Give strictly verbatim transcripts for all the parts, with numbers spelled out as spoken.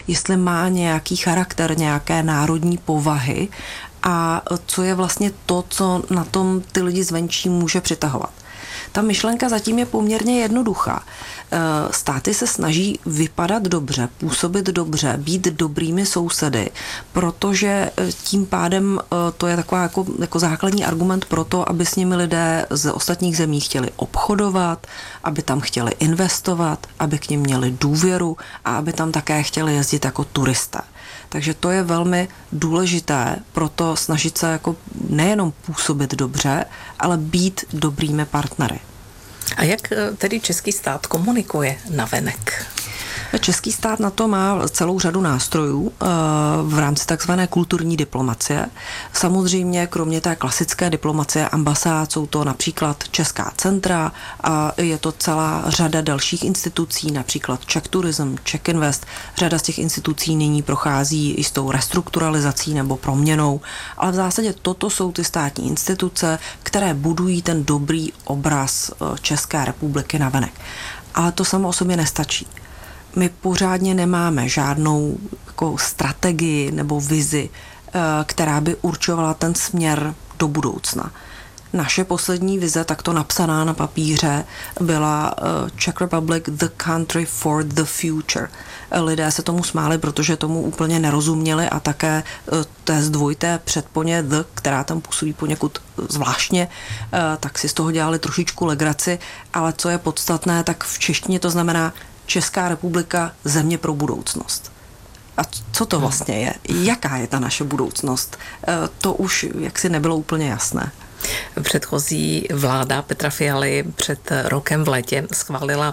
jestli má nějaký charakter, nějaké národní povahy a co je vlastně to, co na tom ty lidi zvenčí může přitahovat. Ta myšlenka zatím je poměrně jednoduchá. Státy se snaží vypadat dobře, působit dobře, být dobrými sousedy, protože tím pádem to je taková jako, jako základní argument pro to, aby s nimi lidé z ostatních zemí chtěli obchodovat, aby tam chtěli investovat, aby k nim měli důvěru a aby tam také chtěli jezdit jako turisté. Takže to je velmi důležité proto snažit se jako nejenom působit dobře, ale být dobrými partnery. A jak tedy český stát komunikuje navenek? Český stát na to má celou řadu nástrojů v rámci takzvané kulturní diplomacie. Samozřejmě kromě té klasické diplomacie ambasád jsou to například česká centra a je to celá řada dalších institucí, například Czech Tourism, Czech Invest. Řada z těch institucí nyní prochází i s tou restrukturalizací nebo proměnou, ale v zásadě toto jsou ty státní instituce, které budují ten dobrý obraz České republiky navenek. Ale to samo o sobě nestačí. My pořádně nemáme žádnou jako strategii nebo vizi, která by určovala ten směr do budoucna. Naše poslední vize, takto napsaná na papíře, byla Czech Republic, the country for the future. Lidé se tomu smáli, protože tomu úplně nerozuměli a také té zdvojité předponě the, která tam působí poněkud zvláštně, tak si z toho dělali trošičku legraci, ale co je podstatné, tak v češtině to znamená Česká republika, země pro budoucnost. A co to vlastně je? Jaká je ta naše budoucnost? To už jaksi nebylo úplně jasné. Předchozí vláda Petra Fialy před rokem v létě schválila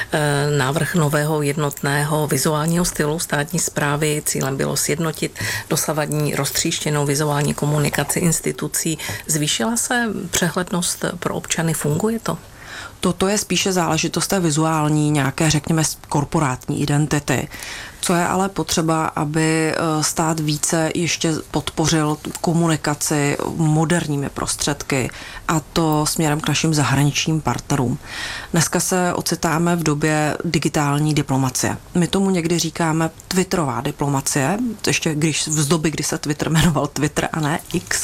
návrh nového jednotného vizuálního stylu státní správy. Cílem bylo sjednotit dosavadní roztříštěnou vizuální komunikaci institucí. Zvýšila se přehlednost pro občany? Funguje to? Toto je spíše záležitost té vizuální, nějaké, řekněme, korporátní identity. Co je ale potřeba, aby stát více ještě podpořil komunikaci moderními prostředky a to směrem k našim zahraničním partnerům. Dneska se ocitáme v době digitální diplomacie. My tomu někdy říkáme twitterová diplomacie, ještě když z doby, kdy se Twitter jmenoval Twitter a ne X.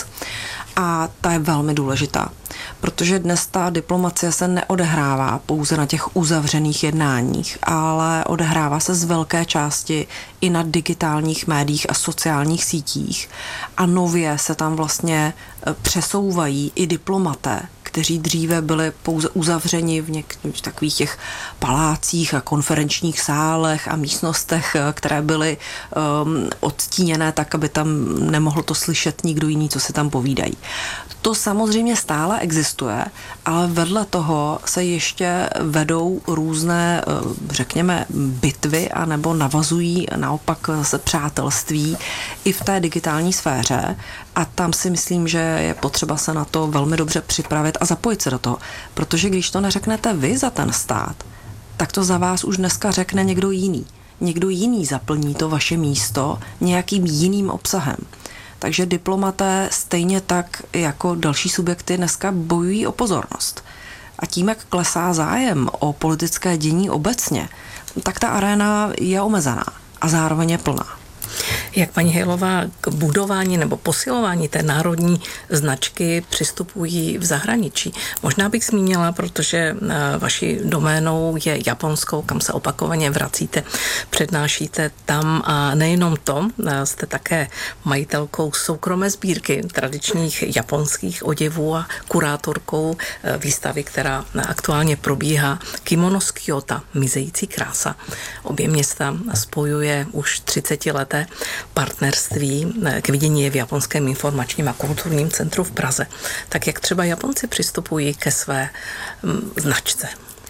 A ta je velmi důležitá, protože dnes ta diplomacie se neodehrává pouze na těch uzavřených jednáních, ale odehrává se z velké části i na digitálních médiích a sociálních sítích. A nově se tam vlastně přesouvají i diplomaté, kteří dříve byli pouze uzavřeni v některých takových těch palácích a konferenčních sálech a místnostech, které byly um, odstíněné tak, aby tam nemohl to slyšet nikdo jiný, co se tam povídají. To samozřejmě stále existuje, ale vedle toho se ještě vedou různé, řekněme, bitvy a nebo navazují naopak se přátelství i v té digitální sféře a tam si myslím, že je potřeba se na to velmi dobře připravit a zapojit se do toho, protože když to neřeknete vy za ten stát, tak to za vás už dneska řekne někdo jiný. Někdo jiný zaplní to vaše místo nějakým jiným obsahem. Takže diplomaté stejně tak jako další subjekty dneska bojují o pozornost. A tím, jak klesá zájem o politické dění obecně, tak ta aréna je omezená a zároveň je plná. Jak paní Hejlová k budování nebo posilování té národní značky přistupují v zahraničí? Možná bych zmínila, protože vaší doménou je Japonsko, kam se opakovaně vracíte, přednášíte tam a nejenom to, jste také majitelkou soukromé sbírky tradičních japonských oděvů a kurátorkou výstavy, která aktuálně probíhá Kimono z Kjóta, mizející krása. Obě města spojuje už třicetileté partnerství k vidění je v Japonském informačním a kulturním centru v Praze. Tak jak třeba Japonci přistupují ke své značce?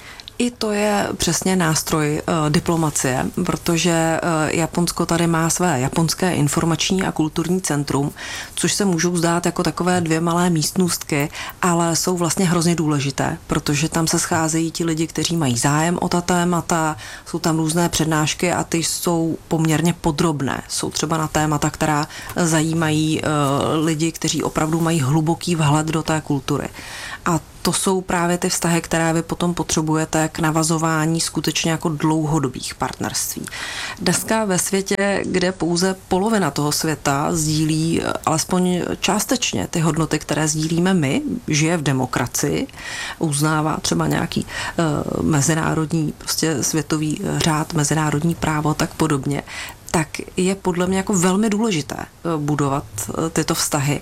I to je přesně nástroj uh, diplomacie, protože uh, Japonsko tady má své japonské informační a kulturní centrum, což se můžou zdát jako takové dvě malé místnůstky, ale jsou vlastně hrozně důležité, protože tam se scházejí ti lidi, kteří mají zájem o ta témata, jsou tam různé přednášky a ty jsou poměrně podrobné. Jsou třeba na témata, která zajímají uh, lidi, kteří opravdu mají hluboký vhled do té kultury. A to jsou právě ty vztahy, které vy potom potřebujete k navazování skutečně jako dlouhodobých partnerství. Dneska ve světě, kde pouze polovina toho světa sdílí alespoň částečně ty hodnoty, které sdílíme my, žije v demokracii, uznává třeba nějaký uh, mezinárodní, prostě světový řád, mezinárodní právo, tak podobně, tak je podle mě jako velmi důležité budovat tyto vztahy.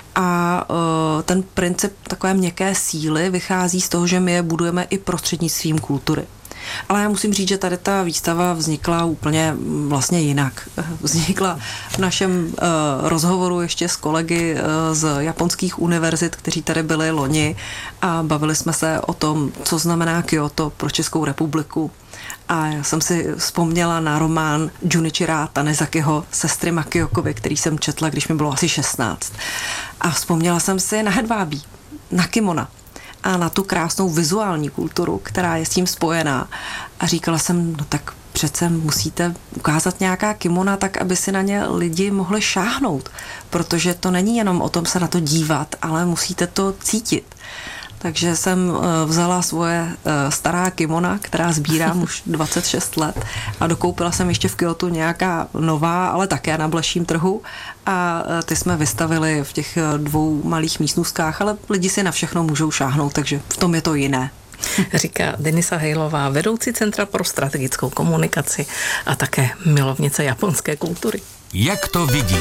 A ten princip takové měkké síly vychází z toho, že my je budujeme i prostřednictvím kultury. Ale já musím říct, že tady ta výstava vznikla úplně vlastně jinak. Vznikla v našem uh, rozhovoru ještě s kolegy uh, z japonských univerzit, kteří tady byli loni a bavili jsme se o tom, co znamená Kyoto pro Českou republiku. A já jsem si vzpomněla na román Junichira Tanezakiho Sestry Makiokovy, který jsem četla, když mi bylo asi šestnáct. A vzpomněla jsem si na hedvábí, na kimona a na tu krásnou vizuální kulturu, která je s tím spojená. A říkala jsem, no tak přece musíte ukázat nějaká kimona tak, aby si na ně lidi mohli šáhnout, protože to není jenom o tom se na to dívat, ale musíte to cítit. Takže jsem vzala svoje stará kimona, která sbírám už dvacet šest let a dokoupila jsem ještě v Kyotu nějaká nová, ale také na bleším trhu a ty jsme vystavili v těch dvou malých místnůstkách, ale lidi si na všechno můžou šáhnout, takže v tom je to jiné. Říká Denisa Hejlová, vedoucí Centra pro strategickou komunikaci a také milovnice japonské kultury. Jak to vidí?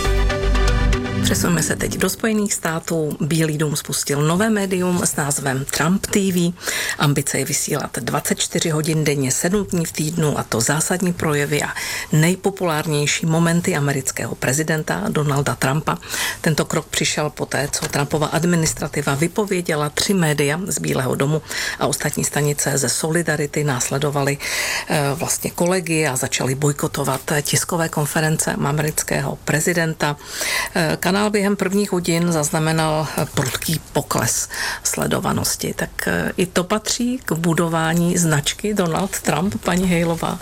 Přesuneme se teď do Spojených států. Bílý dům spustil nové médium s názvem Trump T V. Ambice je vysílat dvacet čtyři hodin denně, sedm dní v týdnu, a to zásadní projevy a nejpopulárnější momenty amerického prezidenta Donalda Trumpa. Tento krok přišel poté, co Trumpova administrativa vypověděla tři média z Bílého domu a ostatní stanice ze Solidarity následovaly e, vlastně kolegy a začaly bojkotovat tiskové konference amerického prezidenta. E, Kanál během prvních hodin zaznamenal prudký pokles sledovanosti. Tak i to patří k budování značky Donald Trump, paní Hejlová?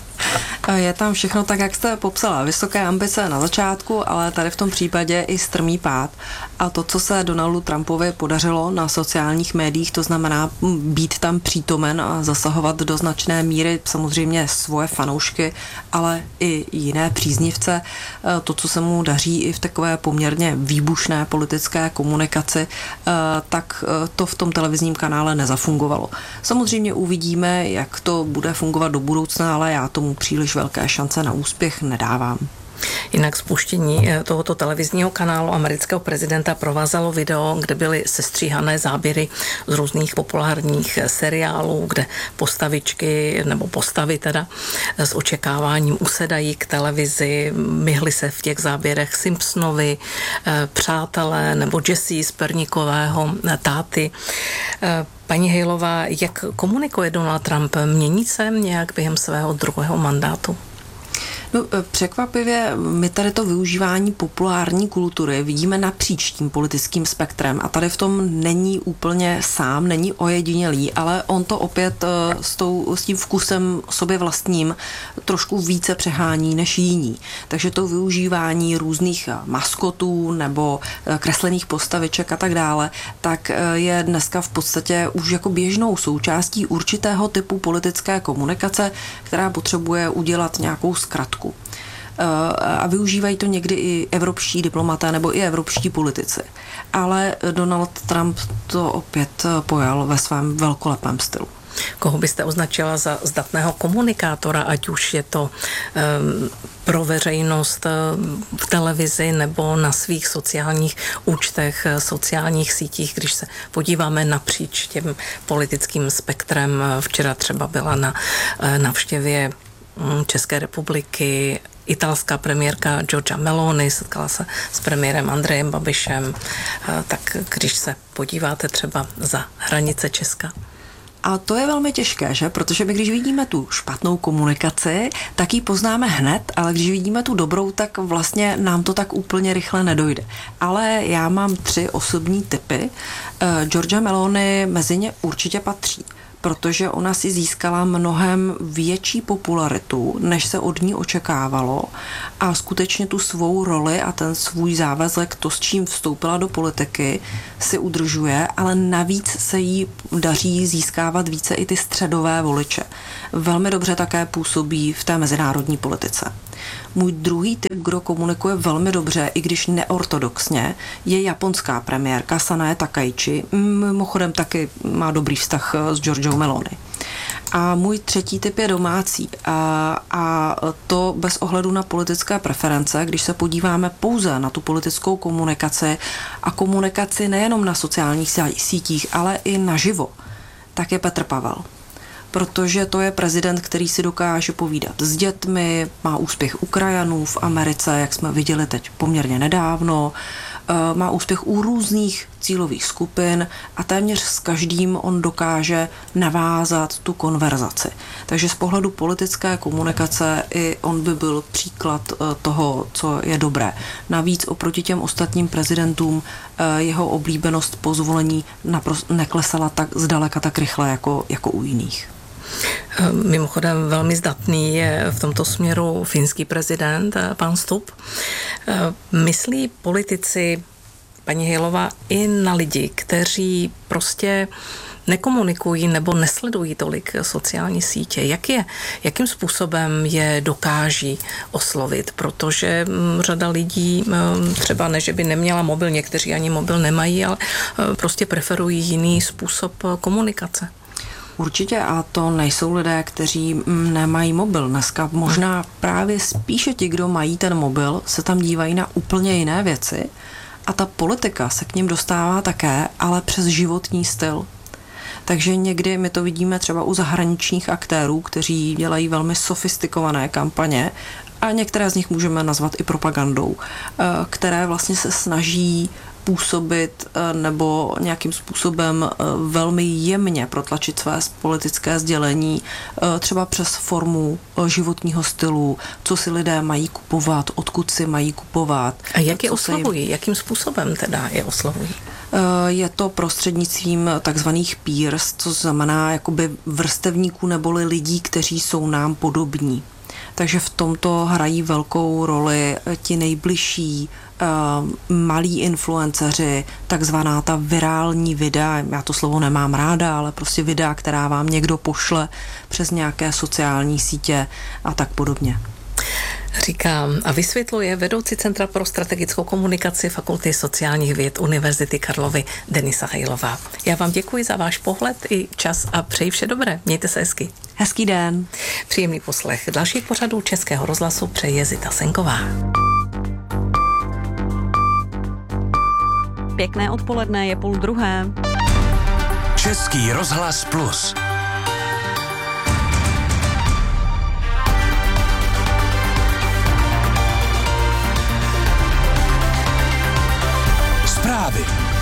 Je tam všechno tak, jak jste popsala. Vysoké ambice na začátku, ale tady v tom případě i strmý pád. A to, co se Donaldu Trumpovi podařilo na sociálních médiích, to znamená být tam přítomen a zasahovat do značné míry samozřejmě svoje fanoušky, ale i jiné příznivce. To, co se mu daří i v takové poměrně výbušné politické komunikaci, tak to v tom televizním kanále nezafungovalo. Samozřejmě uvidíme, jak to bude fungovat do budoucna, ale já tomu příliš velké šance na úspěch nedávám. Jinak spuštění tohoto televizního kanálu amerického prezidenta provázalo video, kde byly sestříhané záběry z různých populárních seriálů, kde postavičky nebo postavy teda s očekáváním usedají k televizi, myhly se v těch záběrech Simpsonovi, přátelé nebo Jesse z Perníkového táty. Paní Hejlová, jak komunikuje Donald Trump? Mění se nějak během svého druhého mandátu? No, překvapivě my tady to využívání populární kultury vidíme napříč tím politickým spektrem a tady v tom není úplně sám, není ojedinělý, ale on to opět s, tou, s tím vkusem sobě vlastním trošku více přehání než jiní. Takže to využívání různých maskotů nebo kreslených postaviček a tak dále, tak je dneska v podstatě už jako běžnou součástí určitého typu politické komunikace, která potřebuje udělat nějakou zkratku. A využívají to někdy i evropští diplomaté nebo i evropští politici. Ale Donald Trump to opět pojal ve svém velkolepém stylu. Koho byste označila za zdatného komunikátora, ať už je to um, pro veřejnost v televizi nebo na svých sociálních účtech, sociálních sítích, když se podíváme napříč tím politickým spektrem. Včera třeba byla na návštěvě České republiky italská premiérka Giorgia Meloni, setkala se s premiérem Andrejem Babišem, tak když se podíváte třeba za hranice Česka. A to je velmi těžké, že? Protože my, když vidíme tu špatnou komunikaci, tak ji poznáme hned, ale když vidíme tu dobrou, tak vlastně nám to tak úplně rychle nedojde. Ale já mám tři osobní tipy. Giorgia Meloni mezi ně určitě patří, protože ona si získala mnohem větší popularitu, než se od ní očekávalo a skutečně tu svou roli a ten svůj závazek, to, s čím vstoupila do politiky, si udržuje, ale navíc se jí daří získávat více i ty středové voliče. Velmi dobře také působí v té mezinárodní politice. Můj druhý typ, kdo komunikuje velmi dobře, i když neortodoxně, je japonská premiérka Sanae Takaichi. Mimochodem taky má dobrý vztah s Giorgiou Meloni. A můj třetí typ je domácí. A, a to bez ohledu na politické preference, když se podíváme pouze na tu politickou komunikaci a komunikaci nejenom na sociálních sítích, ale i naživo, tak je Petr Pavel. Protože to je prezident, který si dokáže povídat s dětmi, má úspěch u krajanů v Americe, jak jsme viděli teď poměrně nedávno, má úspěch u různých cílových skupin a téměř s každým on dokáže navázat tu konverzaci. Takže z pohledu politické komunikace i on by byl příklad toho, co je dobré. Navíc oproti těm ostatním prezidentům jeho oblíbenost po zvolení naprosto neklesala tak zdaleka tak rychle jako, jako u jiných. Mimochodem velmi zdatný je v tomto směru finský prezident, pan Stubb. Myslí politici, paní Hejlová, i na lidi, kteří prostě nekomunikují nebo nesledují tolik sociální sítě. Jak je, jakým způsobem je dokáží oslovit? Protože řada lidí třeba ne, že by neměla mobil, někteří ani mobil nemají, ale prostě preferují jiný způsob komunikace. Určitě, a to nejsou lidé, kteří nemají mobil. Dneska možná právě spíše ti, kdo mají ten mobil, se tam dívají na úplně jiné věci a ta politika se k ním dostává také, ale přes životní styl. Takže někdy my to vidíme třeba u zahraničních aktérů, kteří dělají velmi sofistikované kampaně a některé z nich můžeme nazvat i propagandou, které vlastně se snaží působit nebo nějakým způsobem velmi jemně protlačit své politické sdělení, třeba přes formu životního stylu, co si lidé mají kupovat, odkud si mají kupovat. A jak je oslovují? Jim... Jakým způsobem teda je oslovují? Je to prostřednictvím takzvaných peers, co znamená jakoby vrstevníků neboli lidí, kteří jsou nám podobní. Takže v tomto hrají velkou roli ti nejbližší uh, malí influenceři, takzvaná ta virální videa, já to slovo nemám ráda, ale prostě videa, která vám někdo pošle přes nějaké sociální sítě a tak podobně. Říká a vysvětluje vedoucí Centra pro strategickou komunikaci Fakulty sociálních věd Univerzity Karlovy Denisa Hejlová. Já vám děkuji za váš pohled i čas a přeji vše dobré. Mějte se hezky. Hezký den. Příjemný poslech dalších pořadů Českého rozhlasu přeje Zita Senková. Pěkné odpoledne, je půl druhé. Český rozhlas plus. Zprávy.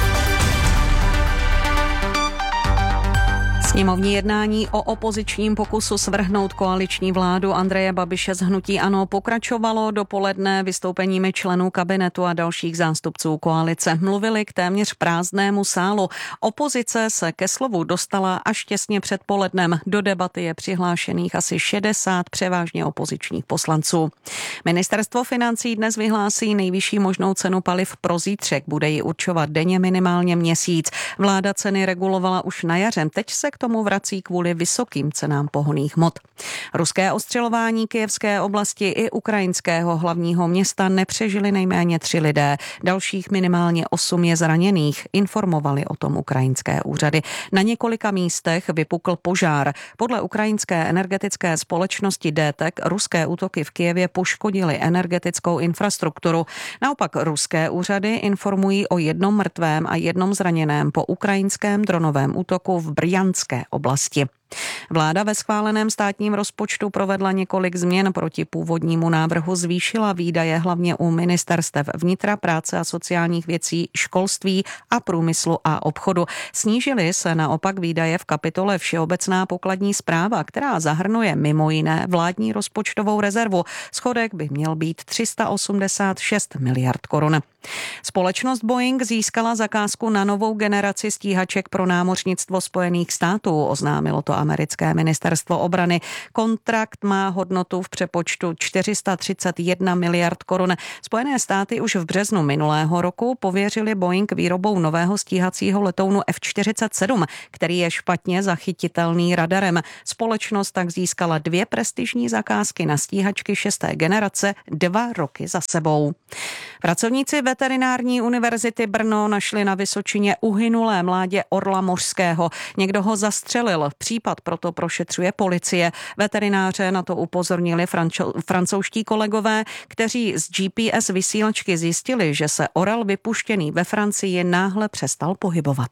Sněmovní jednání o opozičním pokusu svrhnout koaliční vládu Andreje Babiše z hnutí ANO pokračovalo dopoledne vystoupeními členů kabinetu a dalších zástupců koalice. Mluvili k téměř prázdnému sálu. Opozice se ke slovu dostala až těsně před polednem. Do debaty je přihlášených asi šedesát převážně opozičních poslanců. Ministerstvo financí dnes vyhlásí nejvyšší možnou cenu paliv pro zítřek. Bude ji určovat denně minimálně měsíc. Vláda ceny regulovala už na jaře. Teď se k tomu vrací kvůli vysokým cenám pohonných hmot. Ruské ostřelování kyjevské oblasti i ukrajinského hlavního města nepřežili nejméně tři lidé. Dalších minimálně osm je zraněných, informovali o tom ukrajinské úřady. Na několika místech vypukl požár. Podle ukrajinské energetické společnosti D T E C ruské útoky v Kyjevě poškodily energetickou infrastrukturu. Naopak ruské úřady informují o jednom mrtvém a jednom zraněném po ukrajinském dronovém útoku v Brjanské oblasti. Vláda ve schváleném státním rozpočtu provedla několik změn proti původnímu návrhu, zvýšila výdaje hlavně u ministerstev vnitra, práce a sociálních věcí, školství a průmyslu a obchodu. Snížily se naopak výdaje v kapitole Všeobecná pokladní správa, která zahrnuje mimo jiné vládní rozpočtovou rezervu. Schodek by měl být tři sta osmdesát šest miliard korun. Společnost Boeing získala zakázku na novou generaci stíhaček pro námořnictvo Spojených států, oznámilo to americké ministerstvo obrany. Kontrakt má hodnotu v přepočtu čtyři sta třicet jedna miliard korun. Spojené státy už v březnu minulého roku pověřili Boeing výrobou nového stíhacího letounu F čtyřicet sedm, který je špatně zachytitelný radarem. Společnost tak získala dvě prestižní zakázky na stíhačky šesté generace dva roky za sebou. Pracovníci veterinární univerzity Brno našli na Vysočině uhynulé mládě orla mořského. Někdo ho zastřelil. Případ proto prošetřuje policie. Veterináře na to upozornili frančo- francouzští kolegové, kteří z G P S vysílačky zjistili, že se orel vypuštěný ve Francii náhle přestal pohybovat.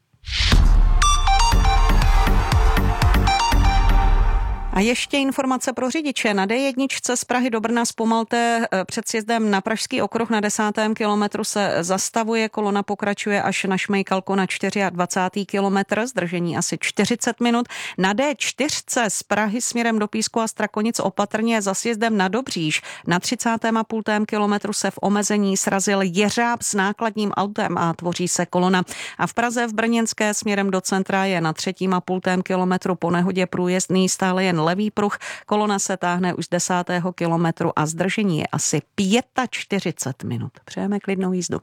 A ještě informace pro řidiče. Na D jedna z Prahy do Brna zpomalte před sjezdem na Pražský okruh na desátém kilometru se zastavuje. Kolona pokračuje až na Šmejkalku na dvacátém čtvrtém kilometr, zdržení asi čtyřicet minut. Na D čtyři z Prahy směrem do Písku a Strakonic opatrně za sjezdem na Dobříž. Na třicátém a půltém kilometru se v omezení srazil jeřáb s nákladním autem a tvoří se kolona. A v Praze v Brněnské směrem do centra je na třetím a půltém kilometru po nehodě průjezdný stále jen levý pruh. Kolona se táhne už z desátého kilometru a zdržení je asi čtyřicet pět minut. Přejeme klidnou jízdu.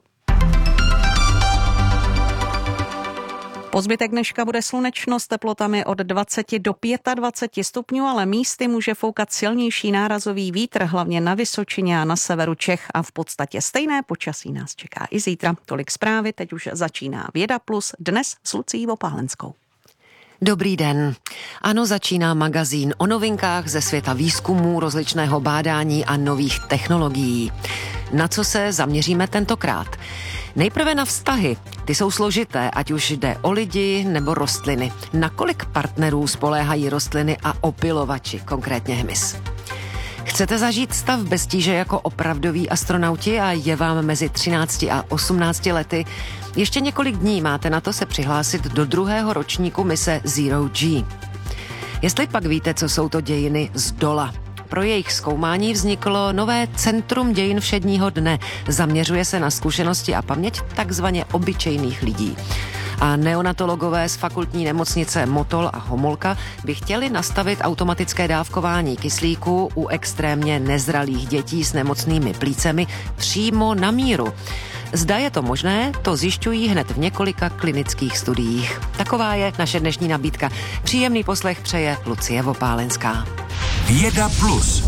Po zbytek dneška bude slunečno s teplotami od dvacet do dvaceti pěti stupňů, ale místy může foukat silnější nárazový vítr, hlavně na Vysočině a na severu Čech a v podstatě stejné počasí nás čeká i zítra. Tolik zprávy, teď už začíná Věda Plus, dnes s Lucí Vopálenskou. Dobrý den. Ano, začíná magazín o novinkách ze světa výzkumu, rozličného bádání a nových technologií. Na co se zaměříme tentokrát? Nejprve na vztahy. Ty jsou složité, ať už jde o lidi nebo rostliny. Na kolik partnerů spoléhají rostliny a opylovači, konkrétně hmyz? Chcete zažít stav bez tíže jako opravdoví astronauti a je vám mezi třinácti a osmnácti lety? Ještě několik dní máte na to se přihlásit do druhého ročníku mise Zero G. Jestli pak víte, co jsou to dějiny z dola. Pro jejich zkoumání vzniklo nové Centrum dějin všedního dne. Zaměřuje se na zkušenosti a paměť takzvaně obyčejných lidí. A neonatologové z fakultní nemocnice Motol a Homolka by chtěli nastavit automatické dávkování kyslíku u extrémně nezralých dětí s nemocnými plícemi přímo na míru. Zda je to možné, to zjišťují hned v několika klinických studiích. Taková je naše dnešní nabídka. Příjemný poslech přeje Lucie Vopálenská. Věda Plus.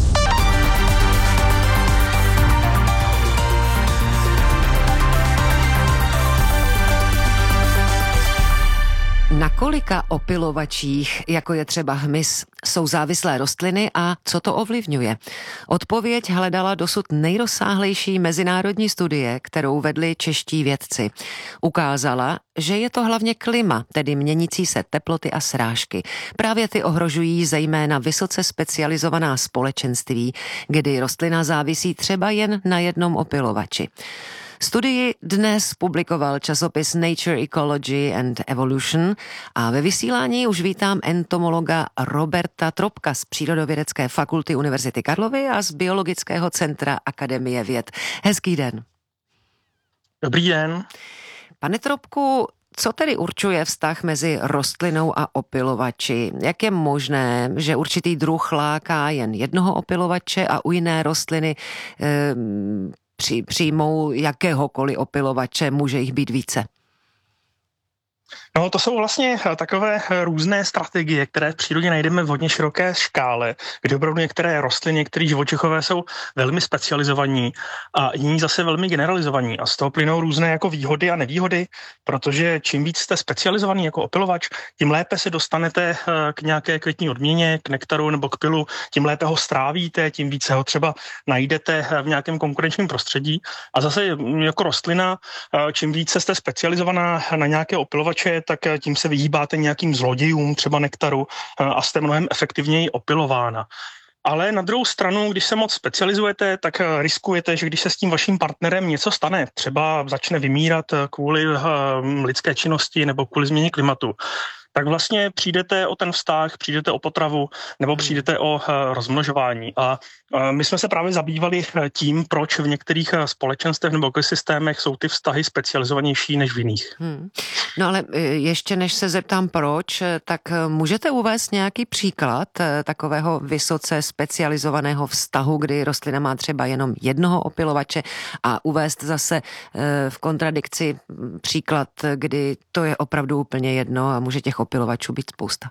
Na kolika opylovačích, jako je třeba hmyz, jsou závislé rostliny a co to ovlivňuje? Odpověď hledala dosud nejrozsáhlejší mezinárodní studie, kterou vedli čeští vědci. Ukázala, že je to hlavně klima, tedy měnící se teploty a srážky. Právě ty ohrožují zejména vysoce specializovaná společenství, kdy rostlina závisí třeba jen na jednom opylovači. Studii dnes publikoval časopis Nature Ecology and Evolution a ve vysílání už vítám entomologa Roberta Tropka z Přírodovědecké fakulty Univerzity Karlovy a z Biologického centra Akademie věd. Hezký den. Dobrý den. Pane Tropku, co tedy určuje vztah mezi rostlinou a opylovači? Jak je možné, že určitý druh láká jen jednoho opylovače a u jiné rostliny eh, Při, přijmou jakéhokoliv opylovače, může jich být více? No, to jsou vlastně takové různé strategie, které v přírodě najdeme v hodně široké škále, kde opravdu některé rostliny, některé živočichové jsou velmi specializovaní a jiní zase velmi generalizovaní. A z toho plynou různé jako výhody a nevýhody, protože čím víc jste specializovaný jako opylovač, tím lépe se dostanete k nějaké květní odměně, k nektaru nebo k pylu, tím lépe ho strávíte, tím více ho třeba najdete v nějakém konkurenčním prostředí. A zase jako rostlina, čím více jste specializovaná na nějaké opylovače, tak tím se vyhýbáte nějakým zlodějům, třeba nektaru, a jste mnohem efektivněji opylována. Ale na druhou stranu, když se moc specializujete, tak riskujete, že když se s tím vaším partnerem něco stane, třeba začne vymírat kvůli lidské činnosti nebo kvůli změně klimatu, tak vlastně přijdete o ten vztah, přijdete o potravu nebo přijdete o rozmnožování. A my jsme se právě zabývali tím, proč v některých společenstvech nebo ekosystémech jsou ty vztahy specializovanější než v jiných. Hmm. No ale ještě než se zeptám proč, tak můžete uvést nějaký příklad takového vysoce specializovaného vztahu, kdy rostlina má třeba jenom jednoho opylovače a uvést zase v kontradikci příklad, kdy to je opravdu úplně jedno a může těch opilovačů být spousta.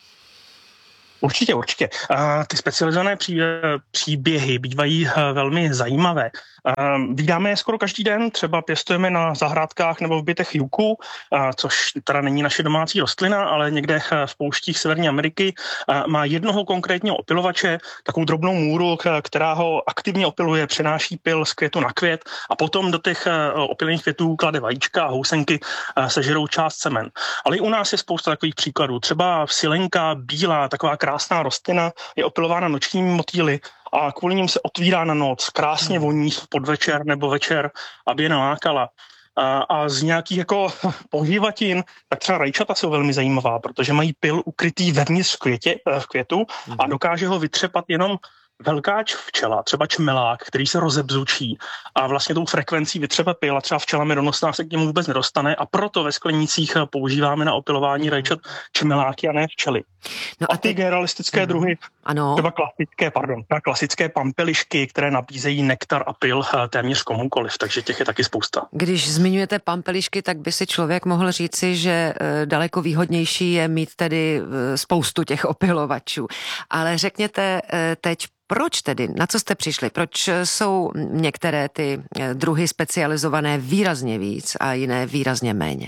Určitě, určitě. Ty specializované příběhy bývají velmi zajímavé. Vídáme je skoro každý den, třeba pěstujeme na zahrádkách nebo v bytech juku, což teda není naše domácí rostlina, ale někde v pouštích Severní Ameriky má jednoho konkrétního opilovače, takovou drobnou můru, která ho aktivně opiluje, přenáší pil z květu na květ a potom do těch opilených květů klade vajíčka a housenky sežerou část semen. Ale i u nás je spousta takových příkladů. Třeba silenka bílá, taková krásná rostlina, je opilována nočními motýly a kvůli ním se otvírá na noc, krásně voní podvečer nebo večer, aby je nalákala. A, a z nějakých jako pohývatin, tak třeba rajčata jsou velmi zajímavá, protože mají pil ukrytý vevnitř v, květě, v květu a dokáže ho vytřepat jenom velká včela, třeba čmelák, který se rozebzučí a vlastně tou frekvencí vytřepe pil a třeba včela medonosná se k němu vůbec nedostane a proto ve sklenících používáme na opilování rajčat čmeláky a ne včely. No a ty generalistické mm. druhy, ano. třeba klasické, pardon, klasické pampelišky, které nabízejí nektar a pil téměř komukoliv, takže těch je taky spousta. Když zmiňujete pampelišky, tak by si člověk mohl říci, že daleko výhodnější je mít tedy spoustu těch opilovačů. Ale řekněte teď, proč tedy? Na co jste přišli? Proč jsou některé ty druhy specializované výrazně víc a jiné výrazně méně?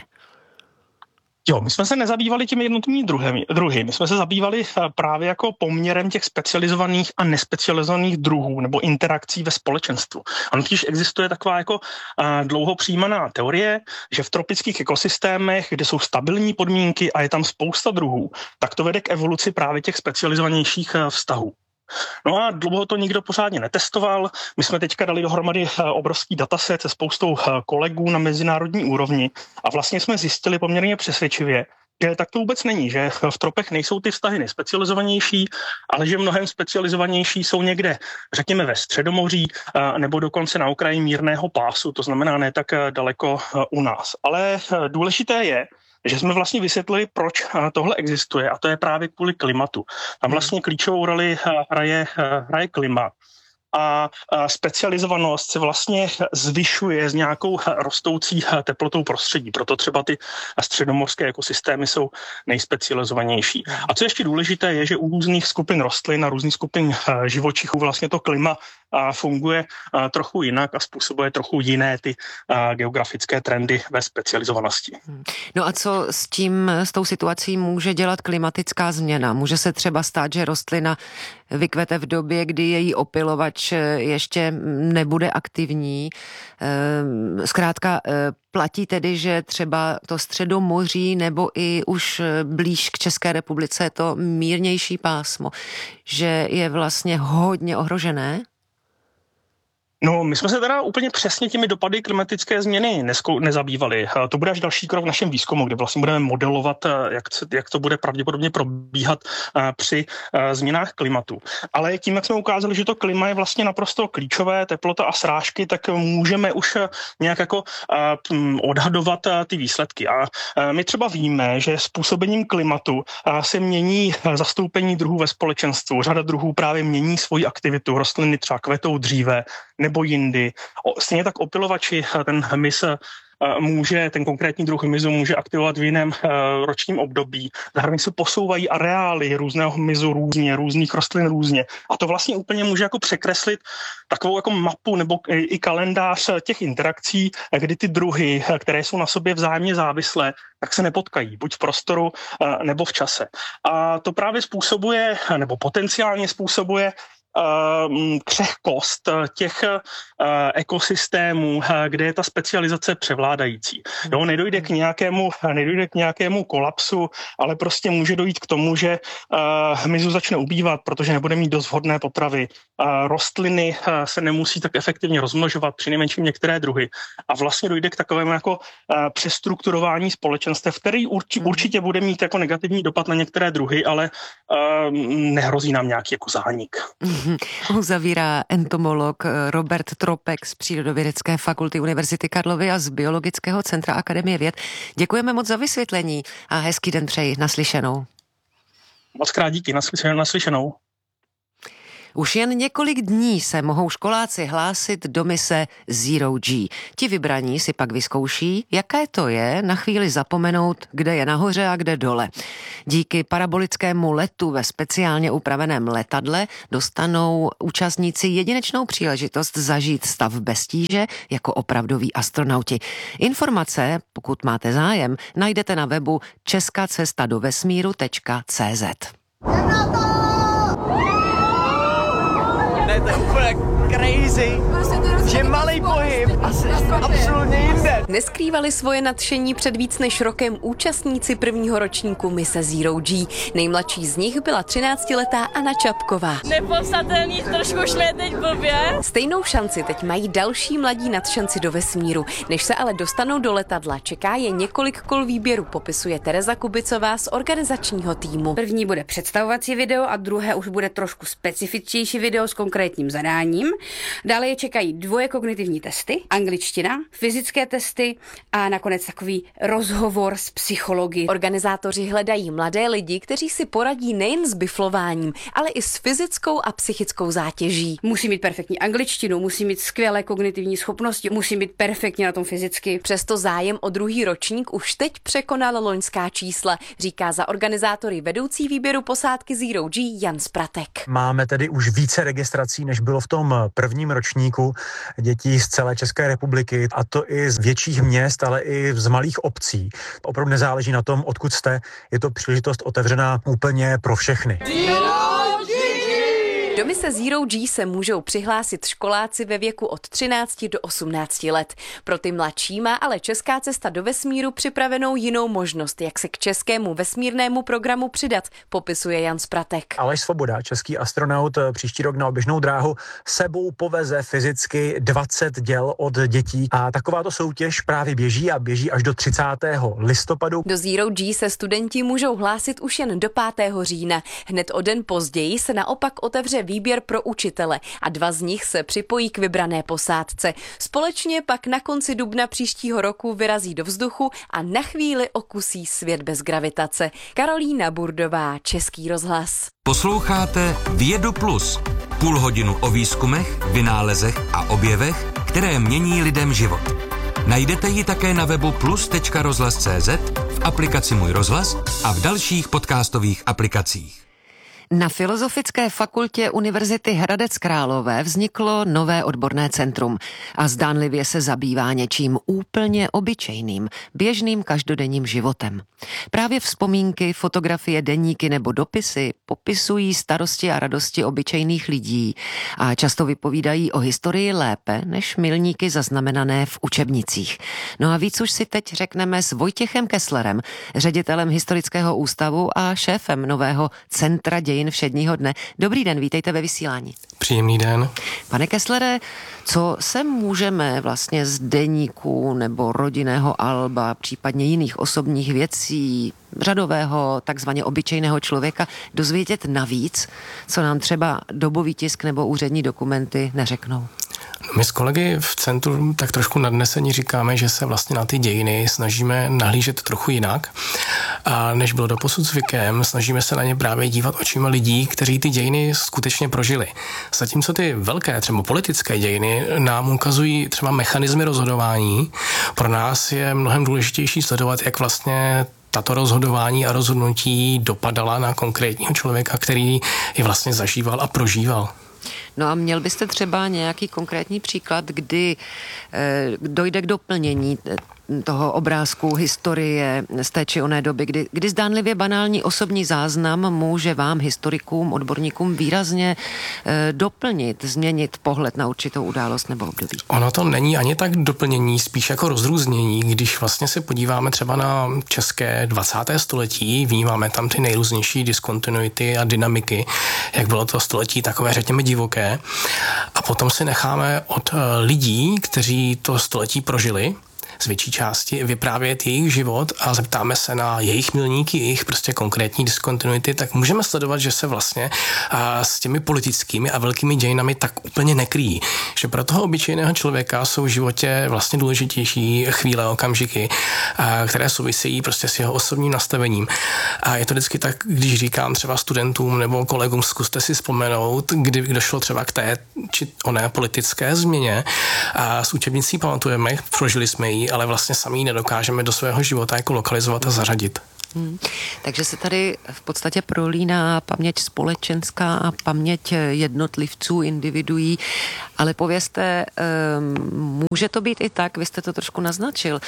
Jo, my jsme se nezabývali těmi jednotlivými druhy. My jsme se zabývali právě jako poměrem těch specializovaných a nespecializovaných druhů nebo interakcí ve společenstvu. Ano, totiž existuje taková jako dlouho přijímaná teorie, že v tropických ekosystémech, kde jsou stabilní podmínky a je tam spousta druhů, tak to vede k evoluci právě těch specializovanějších vztahů. No a dlouho to nikdo pořádně netestoval. My jsme teďka dali dohromady obrovský dataset se spoustou kolegů na mezinárodní úrovni a vlastně jsme zjistili poměrně přesvědčivě, že tak to vůbec není, že v tropech nejsou ty vztahy nejspecializovanější, ale že mnohem specializovanější jsou někde, řekněme ve Středomoří nebo dokonce na okraji mírného pásu, to znamená ne tak daleko u nás. Ale důležité je, že jsme vlastně vysvětlili, proč tohle existuje a to je právě kvůli klimatu. Tam vlastně klíčovou roli hraje, hraje klima. A specializovanost se vlastně zvyšuje s nějakou rostoucí teplotou prostředí. Proto třeba ty středomorské ekosystémy jsou nejspecializovanější. A co ještě důležité je, že u různých skupin rostlin a různých skupin živočichů vlastně to klima funguje trochu jinak a způsobuje trochu jiné ty geografické trendy ve specializovanosti. No a co s tím, s tou situací může dělat klimatická změna? Může se třeba stát, že rostlina vykvete v době, kdy její opilovač ještě nebude aktivní. Zkrátka platí tedy, že třeba to Středomoří nebo i už blíž k České republice je to mírnější pásmo, že je vlastně hodně ohrožené? No, my jsme se teda úplně přesně těmi dopady klimatické změny neskou, nezabývali. To bude až další krok v našem výzkumu, kde vlastně budeme modelovat, jak, jak to bude pravděpodobně probíhat při změnách klimatu. Ale tím, jak jsme ukázali, že to klima je vlastně naprosto klíčové, teplota a srážky, tak můžeme už nějak jako odhadovat ty výsledky. A my třeba víme, že způsobením klimatu se mění zastoupení druhů ve společenstvu. Řada druhů právě mění svoji aktivitu. Rostliny třeba kvetou dříve nebo jindy. Stejně tak opilovači, ten hmyz může, ten konkrétní druh hmyzu může aktivovat v jiném ročním období. Zároveň se posouvají areály různého hmyzu různě, různých rostlin různě. A to vlastně úplně může jako překreslit takovou jako mapu nebo i kalendář těch interakcí, kdy ty druhy, které jsou na sobě vzájemně závislé, tak se nepotkají, buď v prostoru nebo v čase. A to právě způsobuje, nebo potenciálně způsobuje křehkost těch ekosystémů, kde je ta specializace převládající. Jo, nedojde k nějakému, nedojde k nějakému kolapsu, ale prostě může dojít k tomu, že hmyzu začne ubývat, protože nebude mít dost vhodné potravy. Rostliny se nemusí tak efektivně rozmnožovat, přinejmenším některé druhy. A vlastně dojde k takovému jako přestrukturování společenstev, který urči, určitě bude mít jako negativní dopad na některé druhy, ale nehrozí nám nějaký jako zánik. Uzavírá entomolog Robert Tropek z Přírodovědecké fakulty Univerzity Karlovy a z Biologického centra Akademie věd. Děkujeme moc za vysvětlení a hezký den přeji. Naslyšenou. Moc krát díky, naslyšenou. Už jen několik dní se mohou školáci hlásit do mise Zero G. Ti vybraní si pak vyzkouší, jaké to je na chvíli zapomenout, kde je nahoře a kde dole. Díky parabolickému letu ve speciálně upraveném letadle dostanou účastníci jedinečnou příležitost zažít stav bez tíže jako opravdoví astronauti. Informace, pokud máte zájem, najdete na webu česká cesta do vesmíru tečka cé zet. Ne, to je úplně crazy, že malý pohyb a jsi absolutně jinde. Neskrývali svoje nadšení před víc než rokem účastníci prvního ročníku mise Zero G. Nejmladší z nich byla třináctiletá Anna Čapková. Nepopsatelný, trošku už mě teď blbě. Stejnou šanci teď mají další mladí nadšenci do vesmíru. Než se ale dostanou do letadla, čeká je několik kol výběru, popisuje Tereza Kubicová z organizačního týmu. První bude představovací video a druhé už bude trošku specifičtější video s konkrétním zadáním. Dále je čekají dvoje kognitivní testy, angličtina, fyzické testy a nakonec takový rozhovor s psychology. Organizátoři hledají mladé lidi, kteří si poradí nejen s biflováním, ale i s fyzickou a psychickou zátěží. Musí mít perfektní angličtinu, musí mít skvělé kognitivní schopnosti, musí být perfektně na tom fyzicky. Přesto zájem o druhý ročník už teď překonal loňská čísla, říká za organizátory vedoucí výběru posádky Zero G Jan Spratek. Máme tedy už více registrací, než bylo v tom prvním ročníku, dětí z celé České republiky, a to i z větších měst, ale i z malých obcí. Opravdu nezáleží na tom, odkud jste, je to příležitost otevřená úplně pro všechny. Do mise Zero G se můžou přihlásit školáci ve věku od třinácti do osmnácti let. Pro ty mladší má ale Česká cesta do vesmíru připravenou jinou možnost, jak se k českému vesmírnému programu přidat, popisuje Jan Spratek. Aleš Svoboda, český astronaut, příští rok na oběžnou dráhu sebou poveze fyzicky dvacet děl od dětí a takováto soutěž právě běží a běží až do třicátého listopadu. Do Zero G se studenti můžou hlásit už jen do pátého října. Hned o den později se naopak otevře výběr pro učitele a dva z nich se připojí k vybrané posádce. Společně pak na konci dubna příštího roku vyrazí do vzduchu a na chvíli okusí svět bez gravitace. Karolína Burdová, Český rozhlas. Posloucháte Vědu Plus. Půl hodinu o výzkumech, vynálezech a objevech, které mění lidem život. Najdete ji také na webu plus tečka rozhlas tečka cé zet, v aplikaci Můj rozhlas a v dalších podcastových aplikacích. Na Filozofické fakultě Univerzity Hradec Králové vzniklo nové odborné centrum a zdánlivě se zabývá něčím úplně obyčejným, běžným každodenním životem. Právě vzpomínky, fotografie, deníky nebo dopisy popisují starosti a radosti obyčejných lidí a často vypovídají o historii lépe než milníky zaznamenané v učebnicích. No a víc už si teď řekneme s Vojtěchem Kesslerem, ředitelem Historického ústavu a šéfem nového Centra dějin všedního dne. Dobrý den, vítejte ve vysílání. Příjemný den. Pane Kesslere, co se můžeme vlastně z deníku nebo rodinného alba, případně jiných osobních věcí, řadového, takzvaně obyčejného člověka dozvědět navíc, co nám třeba dobový tisk nebo úřední dokumenty neřeknou? My s kolegy v centru tak trošku nadnesení říkáme, že se vlastně na ty dějiny snažíme nahlížet trochu jinak, a než bylo doposud zvykem, snažíme se na ně právě dívat očima lidí, kteří ty dějiny skutečně prožili. Zatímco ty velké, třeba politické dějiny nám ukazují třeba mechanismy rozhodování, pro nás je mnohem důležitější sledovat, jak vlastně tato rozhodování a rozhodnutí dopadala na konkrétního člověka, který je vlastně zažíval a prožíval. No a měl byste třeba nějaký konkrétní příklad, kdy eh, dojde k doplnění toho obrázku historie z té či oné doby, kdy, kdy zdánlivě banální osobní záznam může vám, historikům, odborníkům výrazně e, doplnit, změnit pohled na určitou událost nebo období. Ono to není ani tak doplnění, spíš jako rozrůznění. Když vlastně se podíváme třeba na české dvacáté století, vnímáme tam ty nejrůznější diskontinuity a dynamiky, jak bylo to století takové, řekněme, divoké. A potom si necháme od lidí, kteří to století prožili, z větší části vyprávět jejich život a zeptáme se na jejich milníky, jejich prostě konkrétní diskontinuity, tak můžeme sledovat, že se vlastně a, s těmi politickými a velkými dějinami tak úplně nekryjí. Že pro toho obyčejného člověka jsou v životě vlastně důležitější chvíle, okamžiky, a, které souvisejí prostě s jeho osobním nastavením. A je to vždycky tak, když říkám třeba studentům nebo kolegům, zkuste si vzpomenout, kdy došlo třeba k té či oné politické změně. A z učebnicí pamatujeme, prožili jsme ji, ale vlastně sami ji nedokážeme do svého života jako lokalizovat a zařadit. Hmm. Takže se tady v podstatě prolíná paměť společenská a paměť jednotlivců, individuí, ale povězte, může to být i tak, vy jste to trošku naznačil,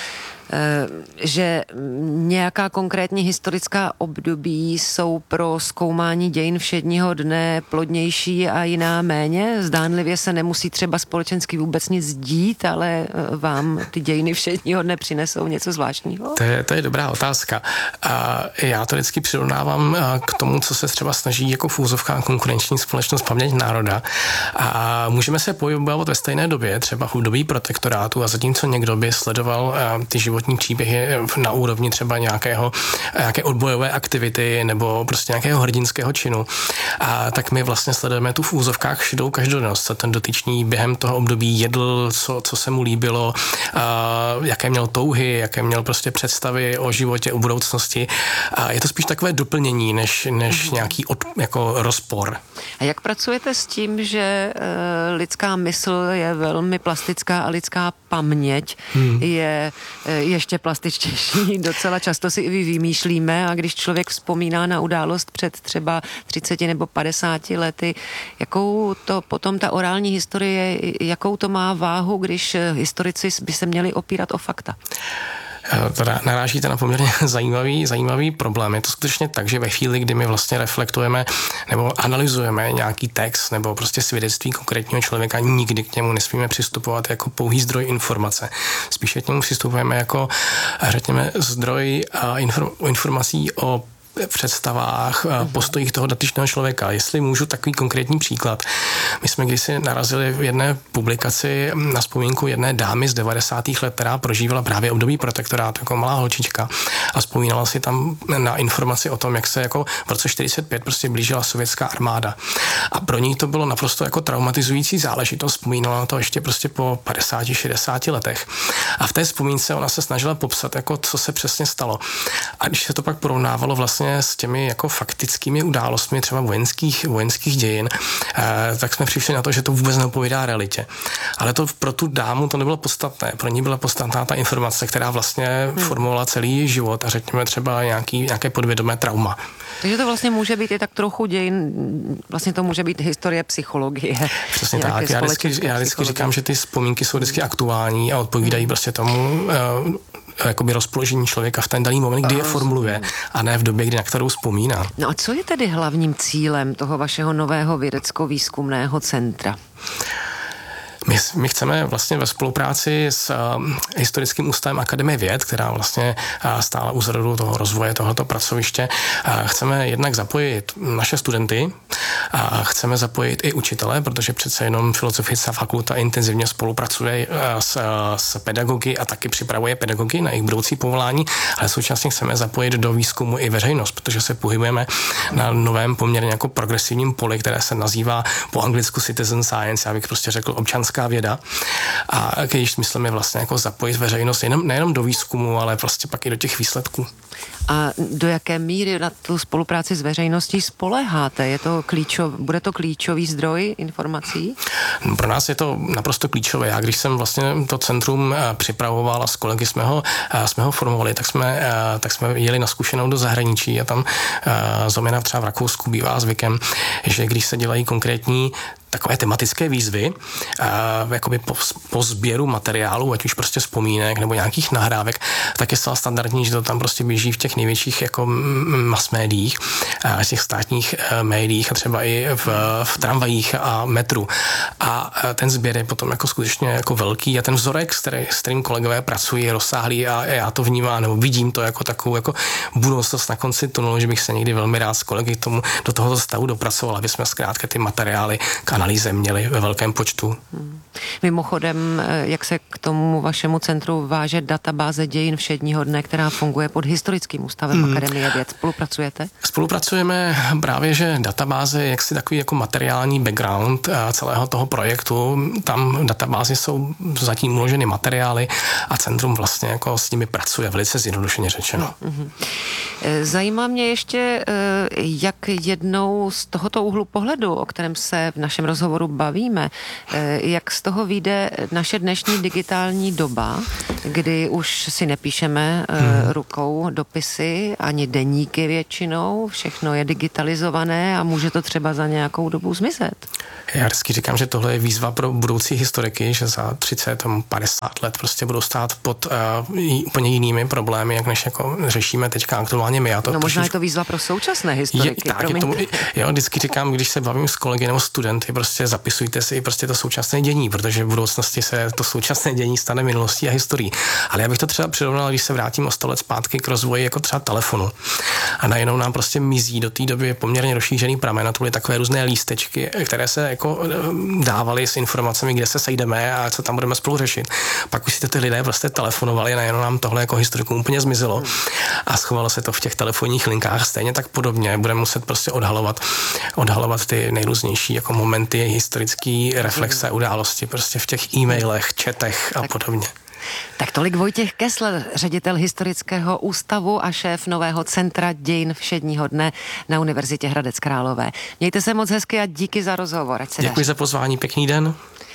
že nějaká konkrétní historická období jsou pro zkoumání dějin všedního dne plodnější a jiná méně? Zdánlivě se nemusí třeba společensky vůbec nic dít, ale vám ty dějiny všedního dne přinesou něco zvláštního? To je, to je dobrá otázka. A já to vždycky přirovnávám k tomu, co se třeba snaží jako v úzovkách konkurenční společnost Paměť národa. A můžeme se pohybovat ve stejné době, třeba v období protektorátu, a zatímco někdo by sledoval ty životní příběhy na úrovni třeba nějakého, nějaké odbojové aktivity nebo prostě nějakého hrdinského činu, a tak my vlastně sledujeme tu v úzovkách šedou každodennost, co ten dotyčný během toho období jedl, co, co se mu líbilo, jaké měl touhy, jaké měl prostě představy o životě, o budoucnosti. A je to spíš takové doplnění, než, než nějaký od, jako rozpor. A jak pracujete s tím, že e, lidská mysl je velmi plastická a lidská paměť hmm. je e, ještě plastičtější? Docela často si i vy vymýšlíme, a když člověk vzpomíná na událost před třeba třiceti nebo padesáti lety, jakou to potom ta orální historie, jakou to má váhu, když historici by se měli opírat o fakta? To narážíte na poměrně zajímavý, zajímavý problém. Je to skutečně tak, že ve chvíli, kdy my vlastně reflektujeme nebo analyzujeme nějaký text nebo prostě svědectví konkrétního člověka, nikdy k němu nesmíme přistupovat jako pouhý zdroj informace. Spíše k němu přistupujeme jako, řekněme, zdroj informací o představách, postojích toho dotyčného člověka. Jestli můžu takový konkrétní příklad. My jsme kdysi narazili v jedné publikaci na vzpomínku jedné dámy z devadesátých let, která prožívala právě období protektorátu jako malá holčička a vzpomínala si tam na informaci o tom, jak se jako v roce čtyřicet pět prostě blížila sovětská armáda. A pro ní to bylo naprosto jako traumatizující záležitost. Vzpomínala na to ještě prostě po padesáti šedesáti letech. A v té vzpomínce ona se snažila popsat, jako co se přesně stalo. A když se to pak porovnávalo vlastně s těmi jako faktickými událostmi třeba vojenských, vojenských dějin, eh, tak jsme přišli na to, že to vůbec neodpovídá realitě. Ale to pro tu dámu to nebylo podstatné. Pro ní byla podstatná ta informace, která vlastně hmm. formovala celý život a řekněme třeba nějaký, nějaké podvědomé trauma. Takže to vlastně může být i tak trochu dějin, vlastně to může být historie psychologie. Přesně tak. Já vždycky, já vždycky říkám, že ty vzpomínky jsou vždycky aktuální a odpovídají hmm. prostě tomu eh, jakoby rozpoložení člověka v ten daný moment, kdy je formuluje, a ne v době, kdy na kterou vzpomíná. No a co je tedy hlavním cílem toho vašeho nového vědecko-výzkumného centra? My, my chceme vlastně ve spolupráci s uh, Historickým ústavem Akademie věd, která vlastně uh, stála u zrodu toho rozvoje tohoto pracoviště, uh, chceme jednak zapojit naše studenty a chceme zapojit i učitele, protože přece jenom Filozofická fakulta intenzivně spolupracuje uh, s, uh, s pedagogy a taky připravuje pedagogy na jejich budoucí povolání, ale současně chceme zapojit do výzkumu i veřejnost, protože se pohybujeme na novém poměrně jako progresivním poli, které se nazývá po anglicku citizen science, já bych prostě řekl občanská věda. A když myslíme vlastně jako zapojit veřejnost jenom, nejenom do výzkumu, ale prostě pak i do těch výsledků. A do jaké míry na tu spolupráci s veřejností spoléháte? Je to klíčov, bude to klíčový zdroj informací? No, pro nás je to naprosto klíčové. Já když jsem vlastně to centrum připravoval a s kolegy jsme ho, jsme ho formovali, tak jsme, tak jsme jeli na zkušenou do zahraničí a tam zejména třeba v Rakousku bývá zvykem, že když se dělají konkrétní takové tematické výzvy, uh, jakoby po, po sběru materiálu, ať už prostě vzpomínek nebo nějakých nahrávek, tak je zcela standardní, že to tam prostě běží v těch největších jako mass médiích, uh, v těch státních uh, médiích a třeba i v, v tramvajích a metru. A uh, ten sběr je potom jako skutečně jako velký a ten vzorek, s, který, s kterým kolegové pracují, je rozsáhlý a já to vnímám, nebo vidím to jako takovou jako budoucnost na konci tunelu, že bych se někdy velmi rád s kolegy k tomu, do tohoto stavu dopracoval, aby jsme zkrátka ty materiály k analýze měli ve velkém počtu. Hmm. Mimochodem, jak se k tomu vašemu centru váže databáze dějin všedního dne, která funguje pod Historickým ústavem hmm. Akademie věd. Spolupracujete? Spolupracujeme právě, že databáze je jaksi takový jako materiální background celého toho projektu. Tam databázi jsou zatím uloženy materiály a centrum vlastně jako s nimi pracuje, velice zjednodušeně řečeno. Hmm. Zajímá mě ještě, jak jednou z tohoto úhlu pohledu, o kterém se v našem rozhovoru bavíme, jak z toho vyjde naše dnešní digitální doba, kdy už si nepíšeme hmm. rukou dopisy, ani deníky většinou, všechno je digitalizované a může to třeba za nějakou dobu zmizet. Já vždycky říkám, že tohle je výzva pro budoucí historiky, že za třicet, padesát let prostě budou stát pod uh, úplně jinými problémy, jak než jako řešíme teďka aktuálně my. Já to no možná trošičku... je to výzva pro současné historiky. Je, tak, je tomu, jo, vždycky říkám, když se bavím s kolegy nebo studenty, prostě zapisujte si prostě to současné dění, protože v budoucnosti se to současné dění stane minulostí a historií. Ale já bych to třeba přirovnal, když se vrátím o sto let zpátky k rozvoji jako třeba telefonu. A najednou nám prostě mizí do té doby poměrně rozšířený pramen, a to byly takové různé lístečky, které se jako dávaly s informacemi, kde se sejdeme a co tam budeme spolu řešit. Pak už si ty lidé prostě telefonovali a najednou nám tohle jako historikům úplně zmizelo. A schovalo se to v těch telefonních linkách stejně tak podobně. Budeme muset prostě odhalovat, odhalovat ty nejrůznější jako momenty historické reflexe, události prostě v těch e-mailech, chatech a tak podobně. Tak tolik Vojtěch Kessler, ředitel Historického ústavu a šéf nového centra dějin všedního dne na Univerzitě Hradec Králové. Mějte se moc hezky a díky za rozhovor. Ať se Děkuji daří. za pozvání, pěkný den.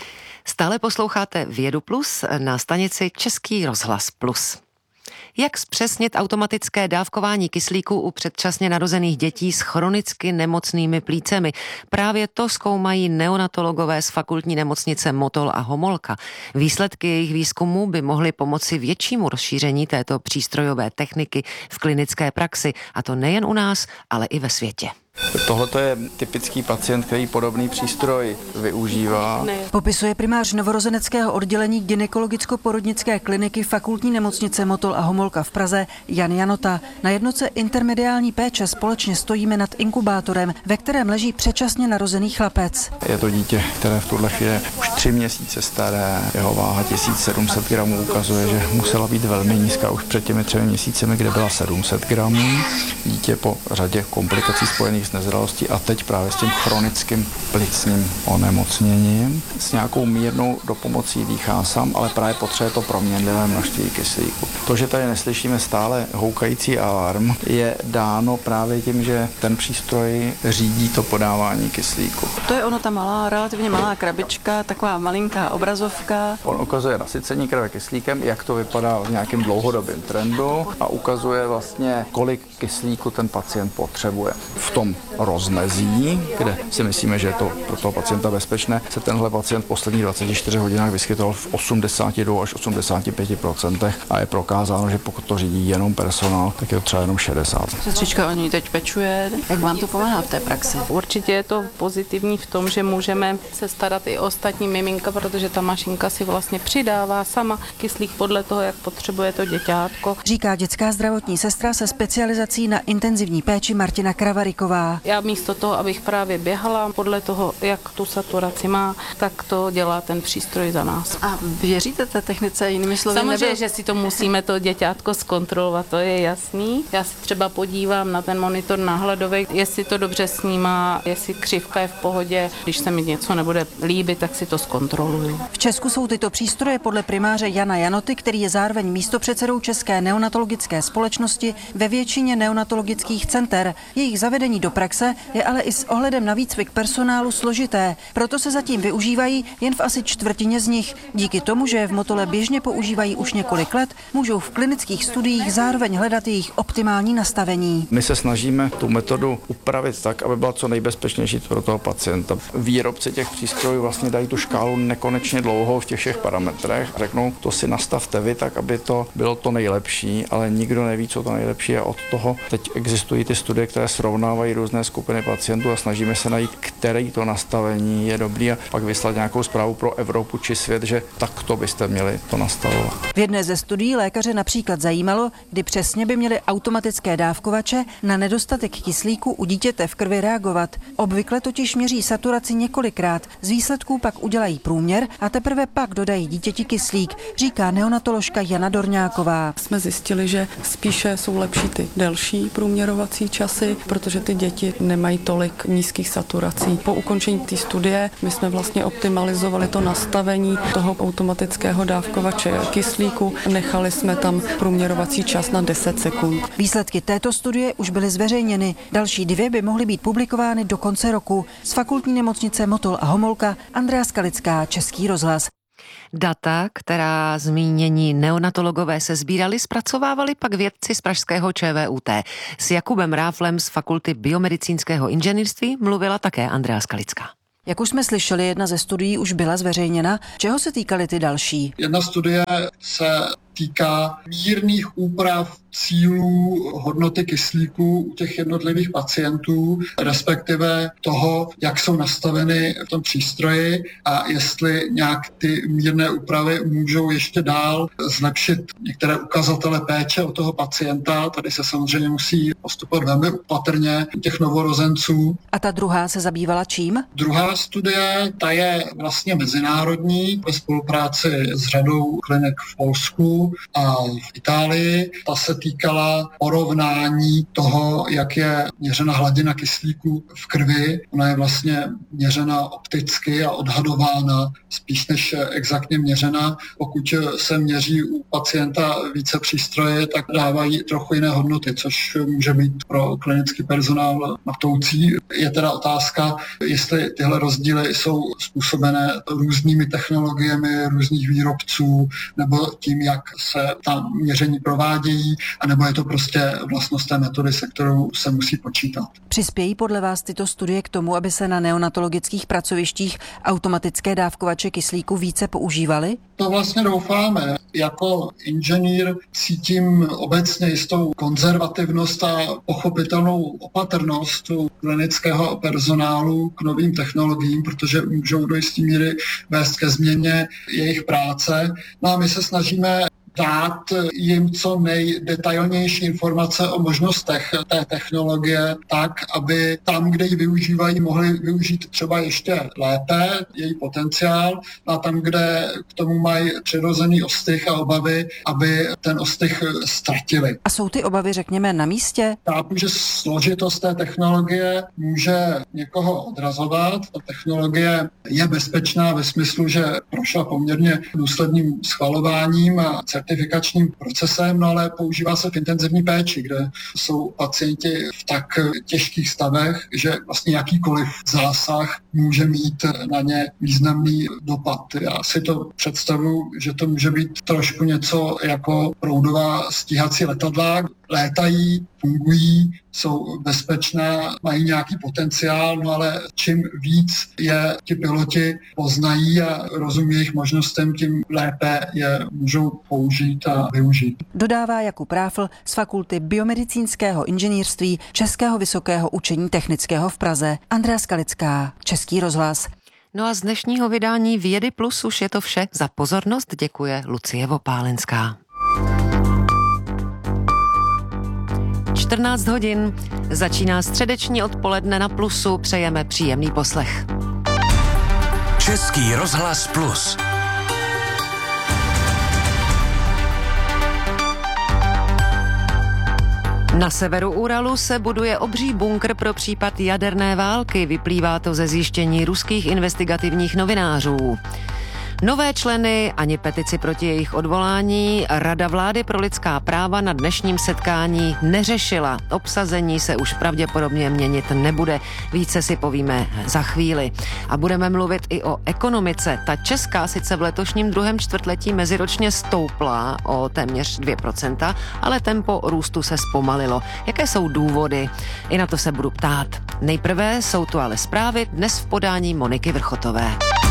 Stále posloucháte Vědu Plus na stanici Český rozhlas Plus. Jak zpřesnit automatické dávkování kyslíku u předčasně narozených dětí s chronicky nemocnými plícemi? Právě to zkoumají neonatologové z fakultní nemocnice Motol a Homolka. Výsledky jejich výzkumu by mohly pomoci většímu rozšíření této přístrojové techniky v klinické praxi, a to nejen u nás, ale i ve světě. Tohle je typický pacient, který podobný přístroj využívá. Popisuje primář novorozeneckého oddělení gynekologicko-porodnické kliniky fakultní nemocnice Motol a Homolka v Praze Jan Janota. Na jednotce intermediální péče společně stojíme nad inkubátorem, ve kterém leží předčasně narozený chlapec. Je to dítě, které v tuhle chvíli už tři měsíce staré, jeho váha tisíc sedm set gramů ukazuje, že musela být velmi nízká už před těmi třemi měsícemi, kde byla sedm set gramů. Dítě po řadě komplikací spojených s nezralostí a teď právě s tím chronickým plicním onemocněním. S nějakou mírnou dopomocí dýchá sám, ale právě potřebuje to proměnlivé množství kyslíku. To, že tady neslyšíme stále houkající alarm, je dáno právě tím, že ten přístroj řídí to podávání kyslíku. To je ono, ta malá, relativně malá krabička, taková malinká obrazovka. On ukazuje nasycení krve kyslíkem, jak to vypadá v nějakém dlouhodobém trendu a ukazuje vlastně, kolik kyslíku ten pacient potřebuje. V tom rozmezí, kde si myslíme, že je to pro toho pacienta bezpečné, se tenhle pacient v posledních dvaceti čtyřech hodinách vyskytoval v osmdesáti dvou až osmdesáti pěti procentech a je prokázáno, že pokud to řídí jenom personál, tak je to třeba jenom šedesát. Sestřička o ní teď pečuje. Jak vám to pomáhá v té praxi? Určitě je to pozitivní v tom, že můžeme se starat i o ostatní miminka, protože ta mašinka si vlastně přidává sama kyslík podle toho, jak potřebuje to děťátko. Říká dětská zdravotní sestra se specializací na intenzivní péči Martina Kravariková. Já místo toho, abych právě běhala podle toho, jak tu saturaci má, tak to dělá ten přístroj za nás. A věříte té technice, jinými slovy? Samozřejmě, nebyl... že si to musíme to děťátko zkontrolovat, to je jasný. Já si třeba podívám na ten monitor náhledový, jestli to dobře snímá, jestli křivka je v pohodě. Když se mi něco nebude líbit, tak si to zkontroluji. V Česku jsou tyto přístroje podle primáře Jana Janoty, který je zároveň místopředsedou České neonatologické společnosti, ve většině neonatologických center. Jejich zavedení do praxe je ale i s ohledem na výcvik personálu složité, proto se zatím využívají jen v asi čtvrtině z nich. Díky tomu, že je v Motole běžně používají už několik let, můžou v klinických studiích zároveň hledat jejich optimální nastavení. My se snažíme tu metodu upravit tak, aby byla co nejbezpečnější pro toho pacienta. Výrobci těch přístrojů vlastně dají tu škálu nekonečně dlouhou v těch všech parametrech. Řeknou, to si nastavte vy tak, aby to bylo to nejlepší, ale nikdo neví, co to nejlepší je. Od toho teď existují ty studie, které srovnávají různé skupiny pacientů a snažíme se najít, který to nastavení je dobrý a pak vyslat nějakou zprávu pro Evropu či svět, že takto byste měli to nastavovat. V jedné ze studií lékaře například zajímalo, kdy přesně by měly automatické dávkovače na nedostatek kyslíku u dítěte v krvi reagovat. Obvykle totiž měří saturaci několikrát, z výsledků pak udělají průměr a teprve pak dodají dítěti kyslík, říká neonatoložka Jana Dorňáková. Jsme zjistili, že spíše jsou lepší ty delší průměrovací časy, protože ty děti nemají tolik nízkých saturací. Po ukončení té studie my jsme vlastně optimalizovali to nastavení toho automatického dávkovače kyslíku. Nechali jsme tam průměrovací čas na deset sekund. Výsledky této studie už byly zveřejněny. Další dvě by mohly být publikovány do konce roku. Z fakultní nemocnice Motol a Homolka Andrea Skalická, Český rozhlas. Data, která zmínění neonatologové se sbírali, zpracovávali pak vědci z pražského ČVUT. S Jakubem Ráflem z Fakulty biomedicínského inženýrství mluvila také Andrea Skalická. Jak už jsme slyšeli, jedna ze studií už byla zveřejněna. Čeho se týkaly ty další? Jedna studie se týká mírných úprav cílů hodnoty kyslíku u těch jednotlivých pacientů, respektive toho, jak jsou nastaveny v tom přístroji a jestli nějak ty mírné úpravy můžou ještě dál zlepšit některé ukazatele péče o toho pacienta. Tady se samozřejmě musí postupovat velmi opatrně u těch novorozenců. A ta druhá se zabývala čím? Druhá studie, ta je vlastně mezinárodní ve spolupráci s řadou klinik v Polsku a v Itálii. Ta se týkala porovnání toho, jak je měřena hladina kyslíku v krvi. Ona je vlastně měřena opticky a odhadována spíš než exaktně měřena. Pokud se měří u pacienta více přístroje, tak dávají trochu jiné hodnoty, což může být pro klinický personál matoucí. Je teda otázka, jestli tyhle rozdíly jsou způsobené různými technologiemi různých výrobců nebo tím, jak se ta měření provádějí, anebo je to prostě vlastnost té metody, se kterou se musí počítat. Přispějí podle vás tyto studie k tomu, aby se na neonatologických pracovištích automatické dávkovače kyslíku více používaly? To vlastně doufáme. Jako inženýr cítím obecně jistou konzervativnost a pochopitelnou opatrnost u klinického personálu k novým technologiím, protože můžou do jisté míry vést ke změně jejich práce. No a my se snažíme dát jim co nejdetailnější informace o možnostech té technologie tak, aby tam, kde ji využívají, mohli využít třeba ještě lépe její potenciál a tam, kde k tomu mají přirozený ostych a obavy, aby ten ostych ztratili. A jsou ty obavy, řekněme, na místě? Chápu, že složitost té technologie může někoho odrazovat. Ta technologie je bezpečná ve smyslu, že prošla poměrně důsledným schvalováním a certifikačním procesem, no ale používá se v intenzivní péči, kde jsou pacienti v tak těžkých stavech, že vlastně jakýkoliv zásah může mít na ně významný dopad. Já si to představuji, že to může být trošku něco jako proudová stíhací letadla. Létají, fungují, jsou bezpečná, mají nějaký potenciál, no ale čím víc je ti piloti poznají a rozumí jejich možnostem, tím lépe je můžou použít a využít. Dodává Jakub Ráfl z Fakulty biomedicínského inženýrství Českého vysokého učení technického v Praze. Andrea Skalická, Český rozhlas. No a z dnešního vydání Vědy Plus už je to vše. Za pozornost děkuje Lucie Vopálenská. čtrnáct hodin. Začíná středeční odpoledne na Plusu. Přejeme příjemný poslech. Český rozhlas Plus. Na severu Uralu se buduje obří bunkr pro případ jaderné války. Vyplývá to ze zjištění ruských investigativních novinářů. Nové členy ani petici proti jejich odvolání Rada vlády pro lidská práva na dnešním setkání neřešila. Obsazení se už pravděpodobně měnit nebude. Více si povíme za chvíli. A budeme mluvit i o ekonomice. Ta česká sice v letošním druhém čtvrtletí meziročně stoupla o téměř dvě procenta, ale tempo růstu se zpomalilo. Jaké jsou důvody? I na to se budu ptát. Nejprve jsou tu ale zprávy dnes v podání Moniky Vrchotové.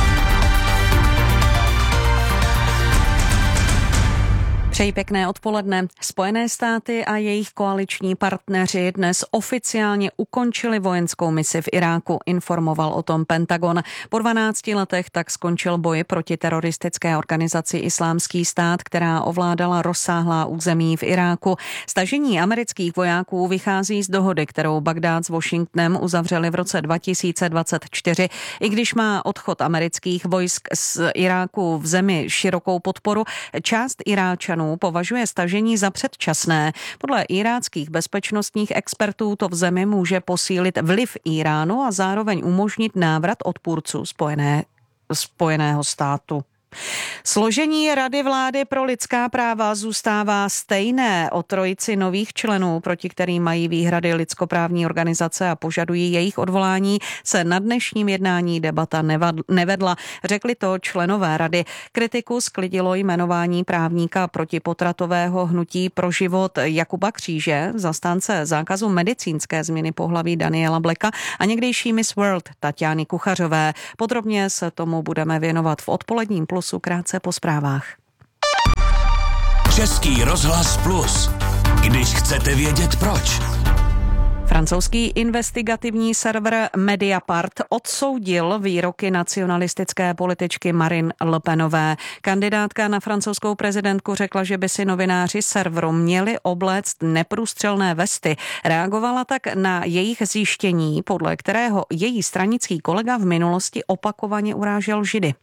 Přeji pěkné odpoledne. Spojené státy a jejich koaliční partneři dnes oficiálně ukončili vojenskou misi v Iráku, informoval o tom Pentagon. Po dvanácti letech tak skončil boj proti teroristické organizaci Islámský stát, která ovládala rozsáhlá území v Iráku. Stažení amerických vojáků vychází z dohody, kterou Bagdád s Washingtonem uzavřeli v roce dva tisíce dvacet čtyři. I když má odchod amerických vojsk z Iráku v zemi širokou podporu, část Iráčanů považuje stažení za předčasné. Podle iráckých bezpečnostních expertů to v zemi může posílit vliv Iránu a zároveň umožnit návrat odpůrců spojené, Spojeného státu. Složení Rady vlády pro lidská práva zůstává stejné. O trojici nových členů, proti kterým mají výhrady lidskoprávní organizace a požadují jejich odvolání, se na dnešním jednání debata nevedla. Řekli to členové rady. Kritiku sklidilo jmenování právníka protipotratového hnutí pro život Jakuba Kříže, zastánce zákazu medicínské změny pohlaví Daniela Blacka a někdejší Miss World Tatiany Kuchařové. Podrobně se tomu budeme věnovat v odpoledním Plusu krátce po zprávách. Český rozhlas Plus. Když chcete vědět proč. Francouzský investigativní server Mediapart odsoudil výroky nacionalistické političky Marine Le Penové. Kandidátka na francouzskou prezidentku řekla, že by si novináři serveru měli obléct neprůstřelné vesty. Reagovala tak na jejich zjištění, podle kterého její stranický kolega v minulosti opakovaně urážel Židy.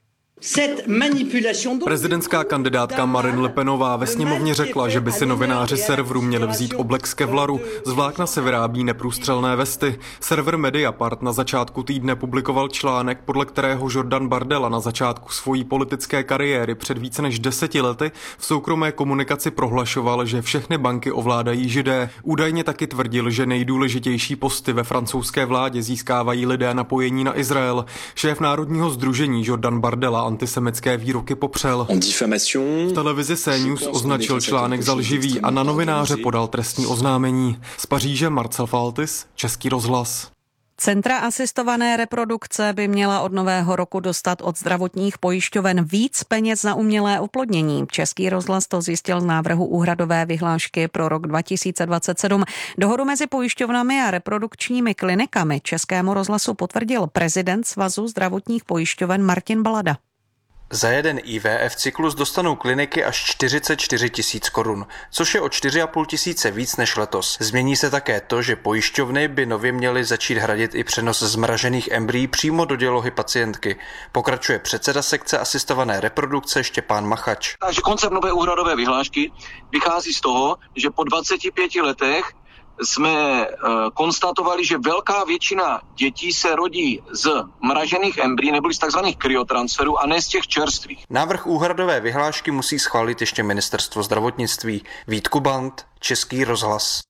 Prezidentská kandidátka Marine Le Penová ve sněmovně řekla, že by si novináři serveru měli vzít oblek z kevlaru. Z vlákna se vyrábí neprůstřelné vesty. Server Mediapart na začátku týdne publikoval článek, podle kterého Jordan Bardella na začátku svojí politické kariéry před více než deseti lety v soukromé komunikaci prohlašoval, že všechny banky ovládají Židé. Údajně taky tvrdil, že nejdůležitější posty ve francouzské vládě získávají lidé napojení na Izrael. Šéf Národního sdružení Jordan Bardella antisemitské výroky popřel. V televizi C News označil článek za lživý a na novináře podal trestní oznámení. Z Paříže Marcel Faltis, Český rozhlas. Centra asistované reprodukce by měla od nového roku dostat od zdravotních pojišťoven víc peněz na umělé oplodnění. Český rozhlas to zjistil z návrhu úhradové vyhlášky pro rok dva tisíce dvacet sedm. Dohodu mezi pojišťovnami a reprodukčními klinikami Českému rozhlasu potvrdil prezident Svazu zdravotních pojišťoven Martin Balada. Za jeden I V F cyklus dostanou kliniky až čtyřicet čtyři tisíc korun, což je o čtyři a půl tisíce víc než letos. Změní se také to, že pojišťovny by nově měly začít hradit i přenos zmražených embryí přímo do dělohy pacientky. Pokračuje předseda sekce asistované reprodukce Štěpán Machač. Takže koncept nové úhradové vyhlášky vychází z toho, že po dvaceti pěti letech jsme e, konstatovali, že velká většina dětí se rodí z mražených embryí nebo z takzvaných kryotransferů a ne z těch čerstvých. Návrh úhradové vyhlášky musí schválit ještě ministerstvo zdravotnictví. Vít Kubant, Český rozhlas.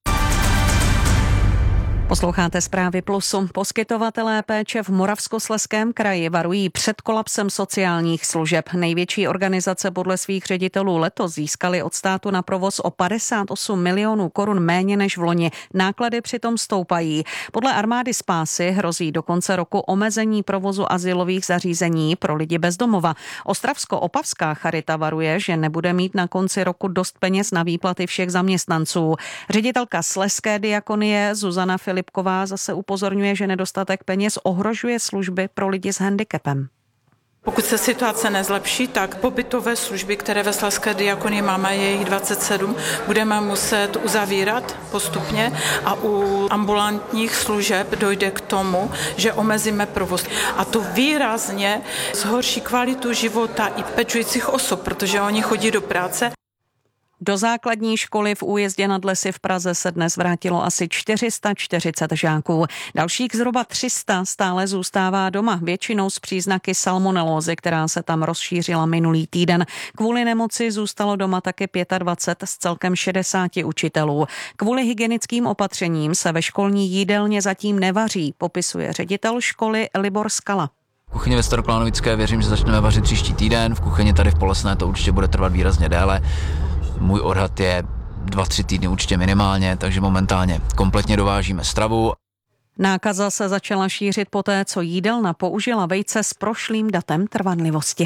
Posloucháte zprávy Plusu. Poskytovatelé péče v Moravskoslezském kraji varují před kolapsem sociálních služeb. Největší organizace podle svých ředitelů letos získaly od státu na provoz o padesát osm milionů korun méně než v loni. Náklady přitom stoupají. Podle armády Spásy hrozí do konce roku omezení provozu azylových zařízení pro lidi bez domova. Ostravsko-opavská charita varuje, že nebude mít na konci roku dost peněz na výplaty všech zaměstnanců. Ředitelka Slezské diakonie Zuzana Filip Lipková zase upozorňuje, že nedostatek peněz ohrožuje služby pro lidi s handicapem. Pokud se situace nezlepší, tak pobytové služby, které ve Slezské diakonii máme, je jich dvacet sedm, budeme muset uzavírat postupně a u ambulantních služeb dojde k tomu, že omezíme provoz. A to výrazně zhorší kvalitu života i pečujících osob, protože oni chodí do práce. Do základní školy v Újezdě nad Lesy v Praze se dnes vrátilo asi čtyři sta čtyřicet žáků. Dalších zhruba tři sta stále zůstává doma, většinou s příznaky salmonelózy, která se tam rozšířila minulý týden. Kvůli nemoci zůstalo doma taky dvacet pět z celkem šedesáti učitelů. Kvůli hygienickým opatřením se ve školní jídelně zatím nevaří, popisuje ředitel školy Libor Skala. V kuchyni ve Staroklánovické věřím, že začneme vařit příští týden, v kuchyni tady v Polesné to určitě bude trvat výrazně déle. Můj odhad je dva, tři týdny určitě minimálně, takže momentálně kompletně dovážíme stravu. Nákaza se začala šířit poté, co jídelna použila vejce s prošlým datem trvanlivosti.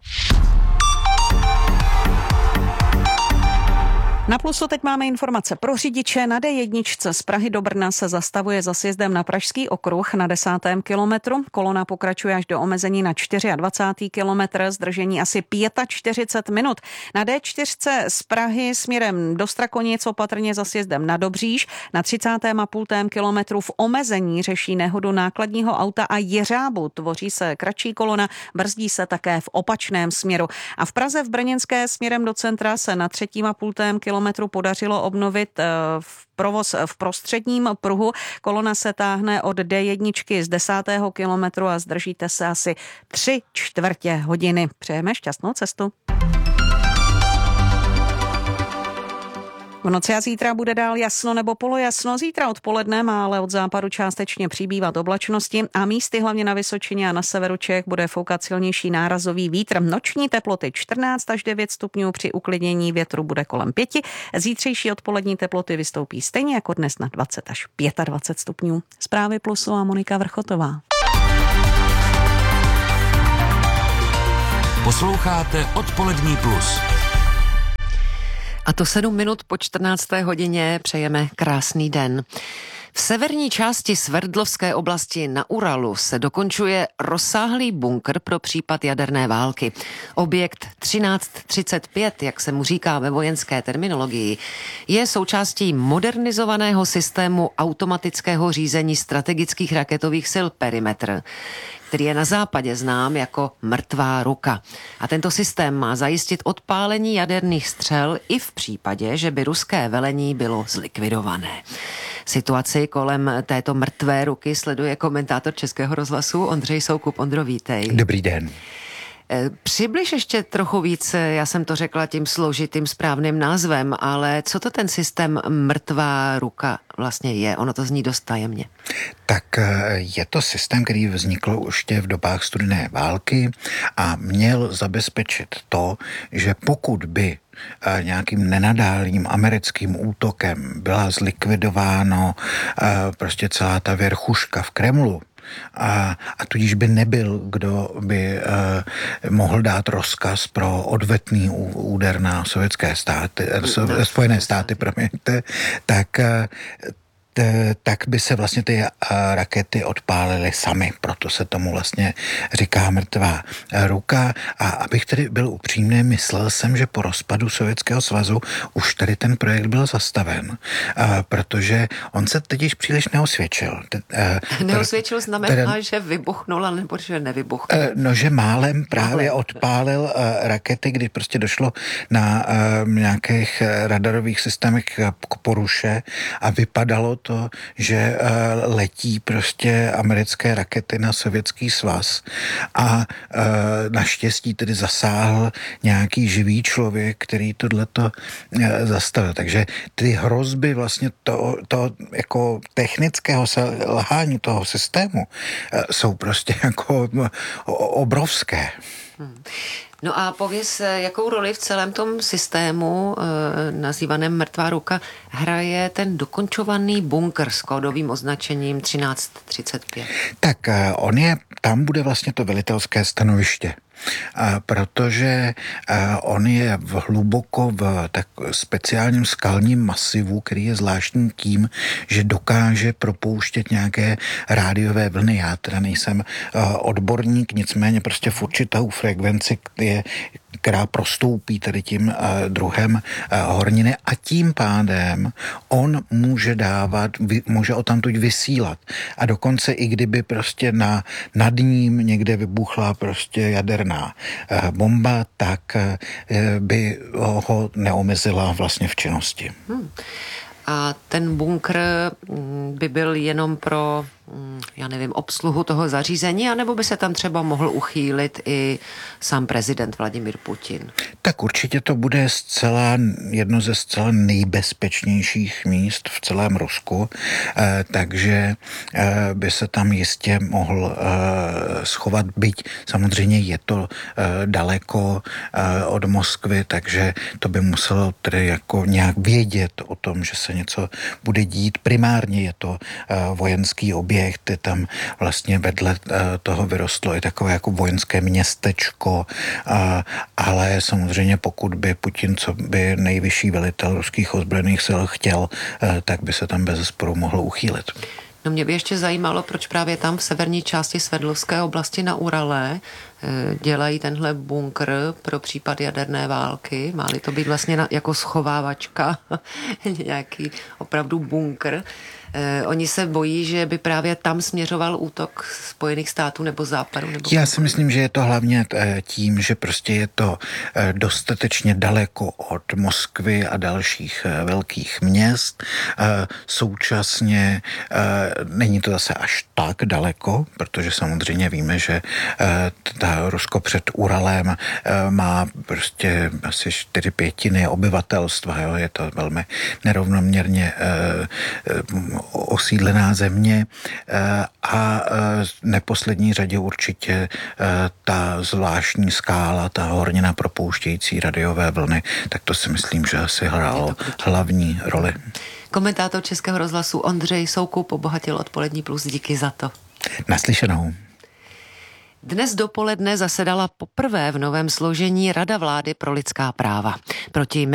Na Plusu teď máme informace pro řidiče. Na D jedna z Prahy do Brna se zastavuje za sjezdem na Pražský okruh na desátém kilometru. Kolona pokračuje až do omezení na dvacátém čtvrtém kilometr, zdržení asi čtyřicet pět minut. Na D čtyři z Prahy směrem do Strakonic opatrně za sjezdem na Dobříž. Na třicátém a půl kilometru v omezení řeší nehodu nákladního auta a jeřábu. Tvoří se kratší kolona, brzdí se také v opačném směru. A v Praze v Brněnské směrem do centra se na třetím a půl kilometru kilometru podařilo obnovit v provoz v prostředním pruhu. Kolona se táhne od D jedna z desátého kilometru a zdržíte se asi tři čtvrtě hodiny. Přejeme šťastnou cestu. V noci a zítra bude dál jasno nebo polojasno. Zítra odpoledne má ale od západu částečně přibývat oblačnosti a místy hlavně na Vysočině a na severu Čech bude foukat silnější nárazový vítr. Noční teploty čtrnáct až devět stupňů, při uklidnění větru bude kolem pěti. Zítřejší odpolední teploty vystoupí stejně jako dnes na dvacet až dvacet pět stupňů. Zprávy Plusu a Monika Vrchotová. Posloucháte Odpolední plus. A to sedm minut po čtrnácté hodině přejeme krásný den. V severní části Sverdlovské oblasti na Uralu se dokončuje rozsáhlý bunkr pro případ jaderné války. Objekt třináct třicet pět, jak se mu říká ve vojenské terminologii, je součástí modernizovaného systému automatického řízení strategických raketových sil Perimetr, který je na západě znám jako mrtvá ruka. A tento systém má zajistit odpálení jaderných střel i v případě, že by ruské velení bylo zlikvidované. Situaci kolem této mrtvé ruky sleduje komentátor Českého rozhlasu Ondřej Soukup. Ondro, vítej. Dobrý den. Přibliž ještě trochu víc, já jsem to řekla tím složitým správným názvem, ale co to ten systém mrtvá ruka vlastně je? Ono to zní dost tajemně. Tak je to systém, který vznikl už v dobách studené války a měl zabezpečit to, že pokud by nějakým nenadálým americkým útokem byla zlikvidováno prostě celá ta verchuška v Kremlu, A, a tudíž by nebyl, kdo by uh, mohl dát rozkaz pro odvetný úder na sovětské státy, no, Spojené státy, promiňte, tak uh, tak by se vlastně ty rakety odpálily samy. Proto se tomu vlastně říká mrtvá ruka. A abych tedy byl upřímný, myslel jsem, že po rozpadu Sovětského svazu už tady ten projekt byl zastaven, protože on se teď již příliš neosvědčil. Neosvědčil znamená, teda, že vybuchnul, nebo že nevybuchnul? No, že málem právě odpálil rakety, kdy prostě došlo na nějakých radarových systémech k poruše a vypadalo to, že uh, letí prostě americké rakety na Sovětský svaz a uh, naštěstí tedy zasáhl nějaký živý člověk, který tohleto uh, zastavil. Takže ty hrozby vlastně to, to jako technického selhání toho systému uh, jsou prostě jako uh, obrovské. Hmm. No a pověz, jakou roli v celém tom systému e, nazývaném mrtvá ruka hraje ten dokončovaný bunkr s kódovým označením třináct třicet pět? Tak e, on je, tam bude vlastně to velitelské stanoviště. A protože a on je v hluboko v tak speciálním skalním masivu, který je zvláštní tím, že dokáže propouštět nějaké rádiové vlny. Já teda nejsem uh, odborník, nicméně prostě v určitou frekvenci, je, která prostoupí tady tím uh, druhem uh, horniny a tím pádem on může dávat, vy, může odtamtud vysílat. A dokonce i kdyby prostě na, nad ním někde vybuchla prostě jaderná jaderná bomba, tak by ho neomezila vlastně v činnosti. Hmm. A ten bunkr by byl jenom pro, já nevím, obsluhu toho zařízení, anebo by se tam třeba mohl uchýlit i sám prezident Vladimír Putin? Tak určitě to bude zcela jedno ze zcela nejbezpečnějších míst v celém Rusku, takže by se tam jistě mohl schovat, byť samozřejmě je to daleko od Moskvy, takže to by muselo tedy jako nějak vědět o tom, že se něco bude dít. Primárně je to vojenský objekt, je tam vlastně vedle toho vyrostlo i takové jako vojenské městečko, ale samozřejmě pokud by Putin, co by nejvyšší velitel ruských ozbrojených sil chtěl, tak by se tam bezesporu mohl uchýlit. No mě by ještě zajímalo, proč právě tam v severní části Sverdlovské oblasti na Urale dělají tenhle bunkr pro případ jaderné války. Má-li to být vlastně na, jako schovávačka, nějaký opravdu bunkr. Eh, oni se bojí, že by právě tam směřoval útok Spojených států nebo Západu? Nebo Já si myslím, že je to hlavně tím, že prostě je to dostatečně daleko od Moskvy a dalších velkých měst. Současně není to zase až tak daleko, protože samozřejmě víme, že ta Rusko před Uralem má prostě asi čtyři pětiny obyvatelstva. Jo? Je to velmi nerovnoměrně osídlená země a v neposlední řadě určitě ta zvláštní skála, ta hornina propouštějící radiové vlny, tak to si myslím, že asi hrálo hlavní roli. Komentátor Českého rozhlasu Ondřej Soukup obohatil Odpolední plus. Díky za to. Naslyšenou. Dnes dopoledne zasedala poprvé v novém složení Rada vlády pro lidská práva. Proti